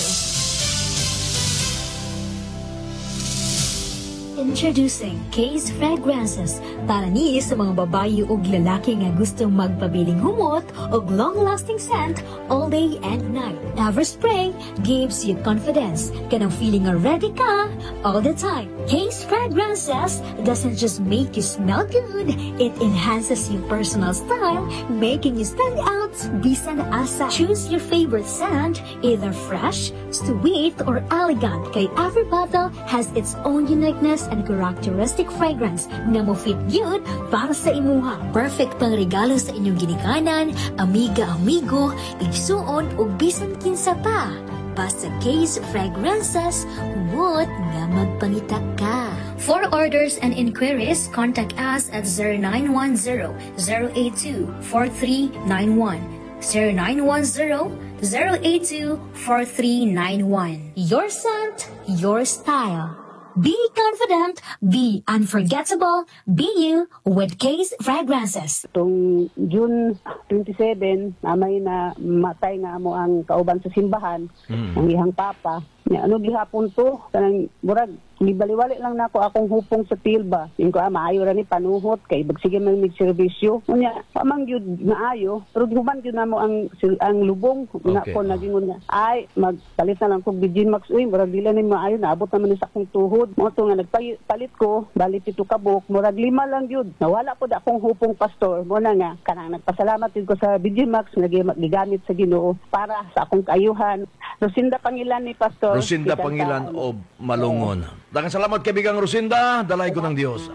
Introducing Case Fragrances para ni sa mga babayi ug lalaki nga gustong magpabiling humot ug long-lasting scent all day and night. Everspray gives you confidence. Kanang feeling nga ready ka all the time. Case Fragrances doesn't just make you smell good, it enhances your personal style, making you stand out bisan asa. Choose your favorite scent, either fresh, sweet, or elegant. Kay every bottle has its own uniqueness and characteristic fragrance na mo fit yun para sa imuha. Perfect pang regalo sa inyong ginikanan, amiga-amigo, igsuon o bisan kinsa pa. Basta Case Fragrances, humot nga magpangita ka. For orders and inquiries, contact us at zero nine one zero, zero eight two, four three nine one. zero nine one zero, zero eight two, four three nine one. Your scent, your style. Be confident, be unforgettable, be you with Case Fragrances. Itong June twenty-seven, namay na matay nga mo ang kauban sa simbahan, mm. ang ihang papa. Ano gihapon to? Kanang murag gibaliwali lang nako akong hupong sa tilba. Ingko ah, maayo ra ni panuhot kay bagsige man mig serbisyo. Unya pamang gyud maayo, pero human gyud namo ang ang lubong na okay. Ko nagingon nga ay magpalit na lang kog Virgin Max uy, murag dila ni maayo naabot naman ni sa akong tuhod. Mo to nga nagpalit ko, bali pito ka buok, murag lima lang gyud. Nawala pod akong hupong pastor. Mo na nga kanang nagpasalamat gyud ko sa Virgin Max nga gigamit sa Ginoo para sa akong kaayuhan. Rosinda Pangilan ni pastor. Rosinda Pangilan o Malungon. Daghang salamat kaibigang Rosinda, dalay ko ng Dios.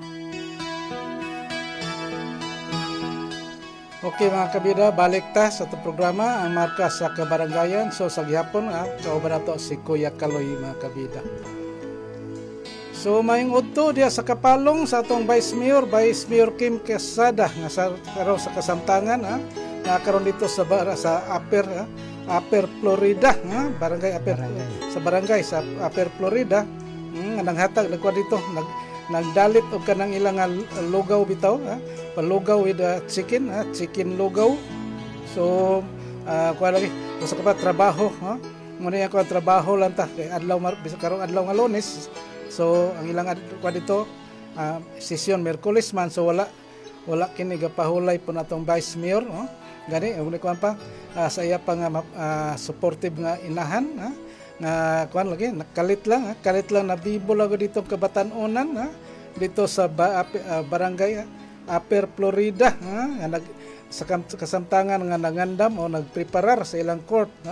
Okay mga kabida, balik ta sa itong programa ang marka sa kabarangayan. So sa gihapon, ah, kauban nato si Kuya Kaloy mga kabida. So maing udto diya sa kapalong sa atong Vice Mayor, Vice Mayor Kim Quesada nga sa karo sa kasamtangan, ah, nakaroon dito sa sa Upper, ah, Upper Florida, ha? Barangay Upper barangay. Sa barangay sa Upper Florida, mm, nanghatag nagkuha dito, nag nagdalit og kanang ilang lugaw bitaw, ha? Palugaw with uh, chicken, ha? Chicken lugaw. So, uh, kuha lagi sa kapat trabaho, ha? Muna yan kuha trabaho lang ta kay adlaw bisa karong adlaw nga Lunes. So, ang ilang kuha dito, uh, session Miyerkules man, so wala wala kini gapahulay po natong Vice Mayor, ha? Gani, ug kuan pa uh, sa iya pa nga uh, supportive nga inahan, ha? Nga kuan lagi nakalit lang, ha? Kalit lang nabibo lago dito kabatan-onan, ha? Dito sa ba, uh, barangay uh, Upper Florida, ha? Nga nag sa kasamtangan nga nangandam o nagpreparar sa ilang court, ha?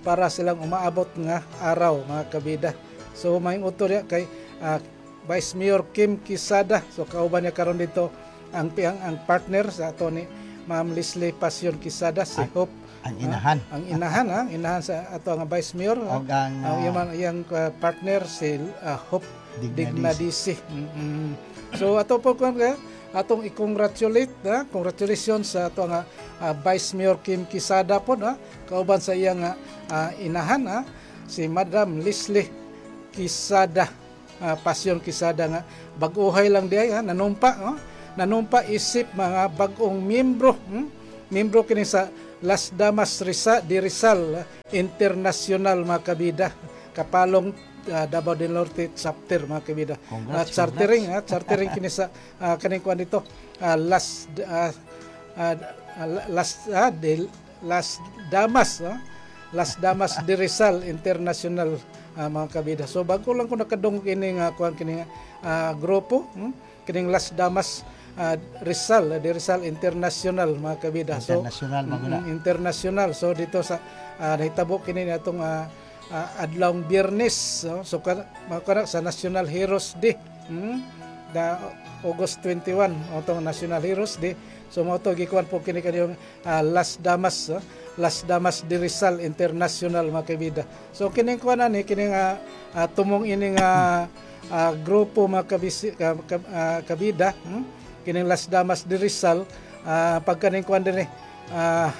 para silang umaabot nga araw mga kabida. So may uto niya kay uh, Vice Mayor Kim Quezada. So kauban niya karon dito ang ang, ang partner sa ato ni Ma'am Leslie Passion Quezada, si Ang- Hope. ang inahan. Ah, ang inahan, ha? Inahan sa ato nga Vice Mayor. O ah. ang, Ang ah, iyang, iyang uh, partner si uh, Hope Dignadisi. Dignadisi. Mm-mm. So ato po kung uh, atong i-congratulate, ha? Congratulations sa ato nga uh, Vice Mayor Kim Quezada po, ha? Kauban sa iyang uh, uh, inahan, ha? Si Madam Leslie Quezada, uh, Passion Quezada nga bag-uhay lang diay, ha? Nanumpa, ha? Nanumpa isip mga bagong miyembro, hmm? Miyembro kini sa Las Damas Risa, di Rizal uh, International mga kabida, kapalong uh, Davao del Norte chapter mga kabida. Uh, chartering, uh, chartering kini sa uh, kaning kuan dito uh, Las uh, uh, Las uh, de, Las Damas, uh, Las Damas di Rizal International uh, mga kabida. So bago lang ko nakadong kini nga kuan kini uh, grupo, hmm? Kining Las Damas Uh, Rizal, uh, di Rizal International mga kabida. International, so, magula. mm, international. So dito sa uh, nahitabo kini natong uh, uh, adlawng Biyernes, so, so kana, kana, sa National Heroes Day, hmm? na August twenty-one, atong National Heroes Day. So mo to gikuan po kini kaniyong uh, Las Damas, uh, Las Damas di Rizal International mga kabida. So kining kuan ani kining uh, uh, tumong ini nga uh, grupo mga kabisi, ka, ka, uh, kabida, hmm? Kining Las Damas di Rizal, uh, pagkaning kuan din eh, uh,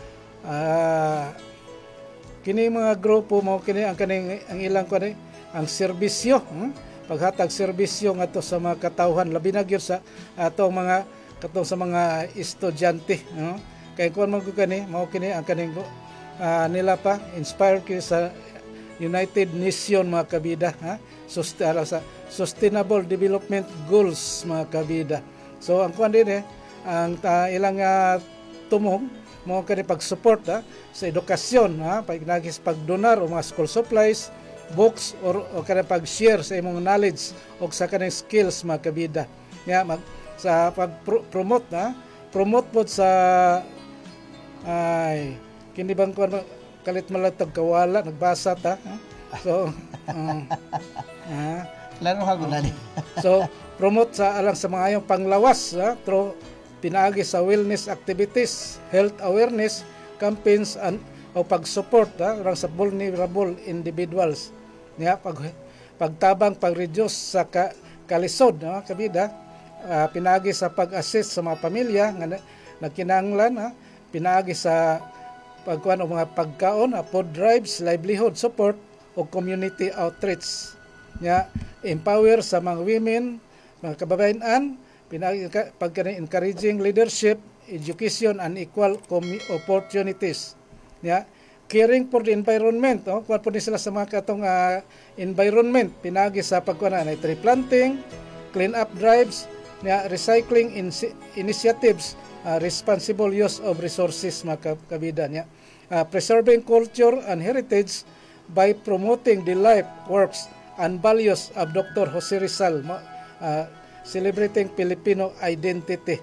uh, kini mga grupo mo kini ang kaning ang ilang kuan eh, ang serbisyo, hmm? Paghatag serbisyo ngadto sa mga katawhan, labi na gyud sa atong mga katong sa mga estudyante, no? Kay kuan man gyud kani mao kini ang kaning uh, nila pa inspired kini sa United Nation mga kabida, ha? Sust- uh, sa Sustainable Development Goals mga kabida. So ang kuan din eh, ang uh, ilang uh, tumong mo kani pag-support ha, sa edukasyon, ha, pagnagis pagdonar o mga school supplies, books or, o kani pag-share sa imong knowledge o sa kanang skills mga kabida. Nga mag sa pag-promote ha, promote pod sa ay kini bang kuan kalit malatag kawala nagbasa ta. Ha? So um, uh, laro ha gud So promote sa alang sa mga ayong panglawas, ha, through pinaagi sa wellness activities, health awareness campaigns and o pag-support ha, alang sa vulnerable individuals. Nga pag pagtabang pag-reduce sa ka, kalisod, ha, kabida, uh, pinaagi sa pag-assist sa mga pamilya nga nagkinahanglan, ha, pinaagi sa pagkuan og mga pagkaon, ha, food drives, livelihood support o community outreach. Nga empower sa mga women, mga kababayan, pag-encouraging leadership, education, and equal opportunities. Yeah. Caring for the environment, oh, kuwan po din sila sa mga katong uh, environment, pinagi sa pagkuhan na tree planting, clean up drives, yeah, recycling in- initiatives, uh, responsible use of resources mga kabida. Yeah. Uh, preserving culture and heritage by promoting the life, works, and values of Doctor Jose Rizal, uh, celebrating Filipino identity.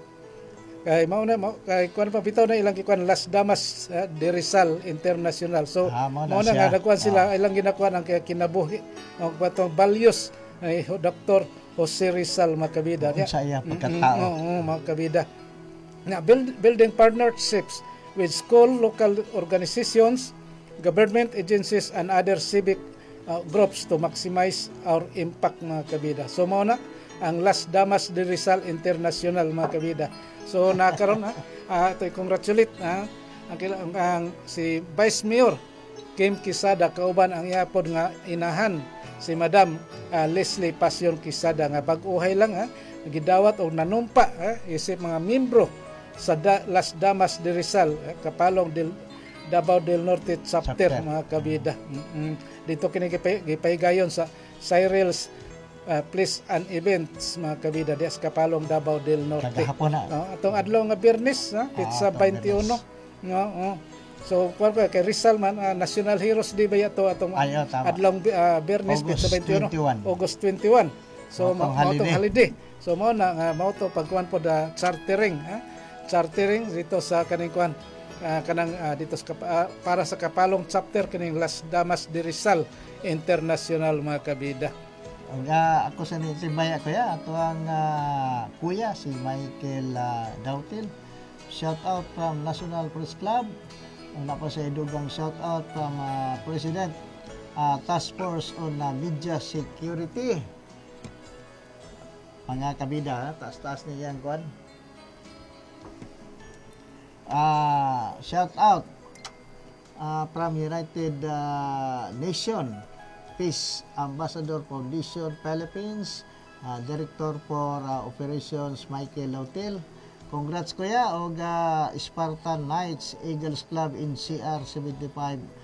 Kay mao na mao kay kuan pa bitaw na ilang kikuan Las Damas uh, de Rizal International. So ah, mao na nga nagkuan sila ah. ilang ginakuan ang kinabuhi ang batong values ay Doctor Jose Rizal makabida niya. Sa iya pagkatao. Oo, mm, mm, makabida. Na build, building partnerships with school, local organizations, government agencies and other civic Uh, groups to maximize our impact mga kabida. So mao na ang Las Damas de Rizal International mga kabida. So nakaroon ha, uh, to congratulate ha, ang, ang, ang si Vice Mayor Kim Quezada kauban ang iyapod nga inahan si Madam uh, Leslie Passion Quezada nga bag-uhay lang ha, gidawat og nanumpa ha, isip mga miyembro sa da, Las Damas de Rizal ha, kapalong del Davao del Norte chapter, chapter. mga kabida. Mm-hmm. Dito kini gipaygayon sa Cyril's uh, Place and Events mga kabida des kapalong Davao del Norte. Kagahapon na. Uh, atong adlaw nga Biyernes, ha, pitsa ah, twenty-one. No, oh. So kuan pa kay Rizal man uh, National Heroes Day ba yato atong Ayaw, adlaw uh, Biyernes pitsa twenty-one. August twenty-one. So mao tong holiday. So mao na uh, mao to pagkuan po da chartering, ha. Chartering dito sa kaning kuan ah, kanang ah, dito sa kap- ah, para sa kapalong chapter kining Las Damas de Rizal International mga kabida. Ang ah, ako sa nitibay ako ya, ato ang ah, kuya si Michael ah, Dautil. Shout out from National Press Club. Ang napa sa idugang shout out from ah, President ah, Task Force on ah, Media Security. Mga kabida, ha? Taas-taas niya ang kwan. Ah, shout out ah, from United ah, Nation Peace Ambassador Foundation Philippines, ah, Director for ah, Operations Michael Lautel. Congrats kuya og ah, Spartan Knights Eagles Club in C R seventy-five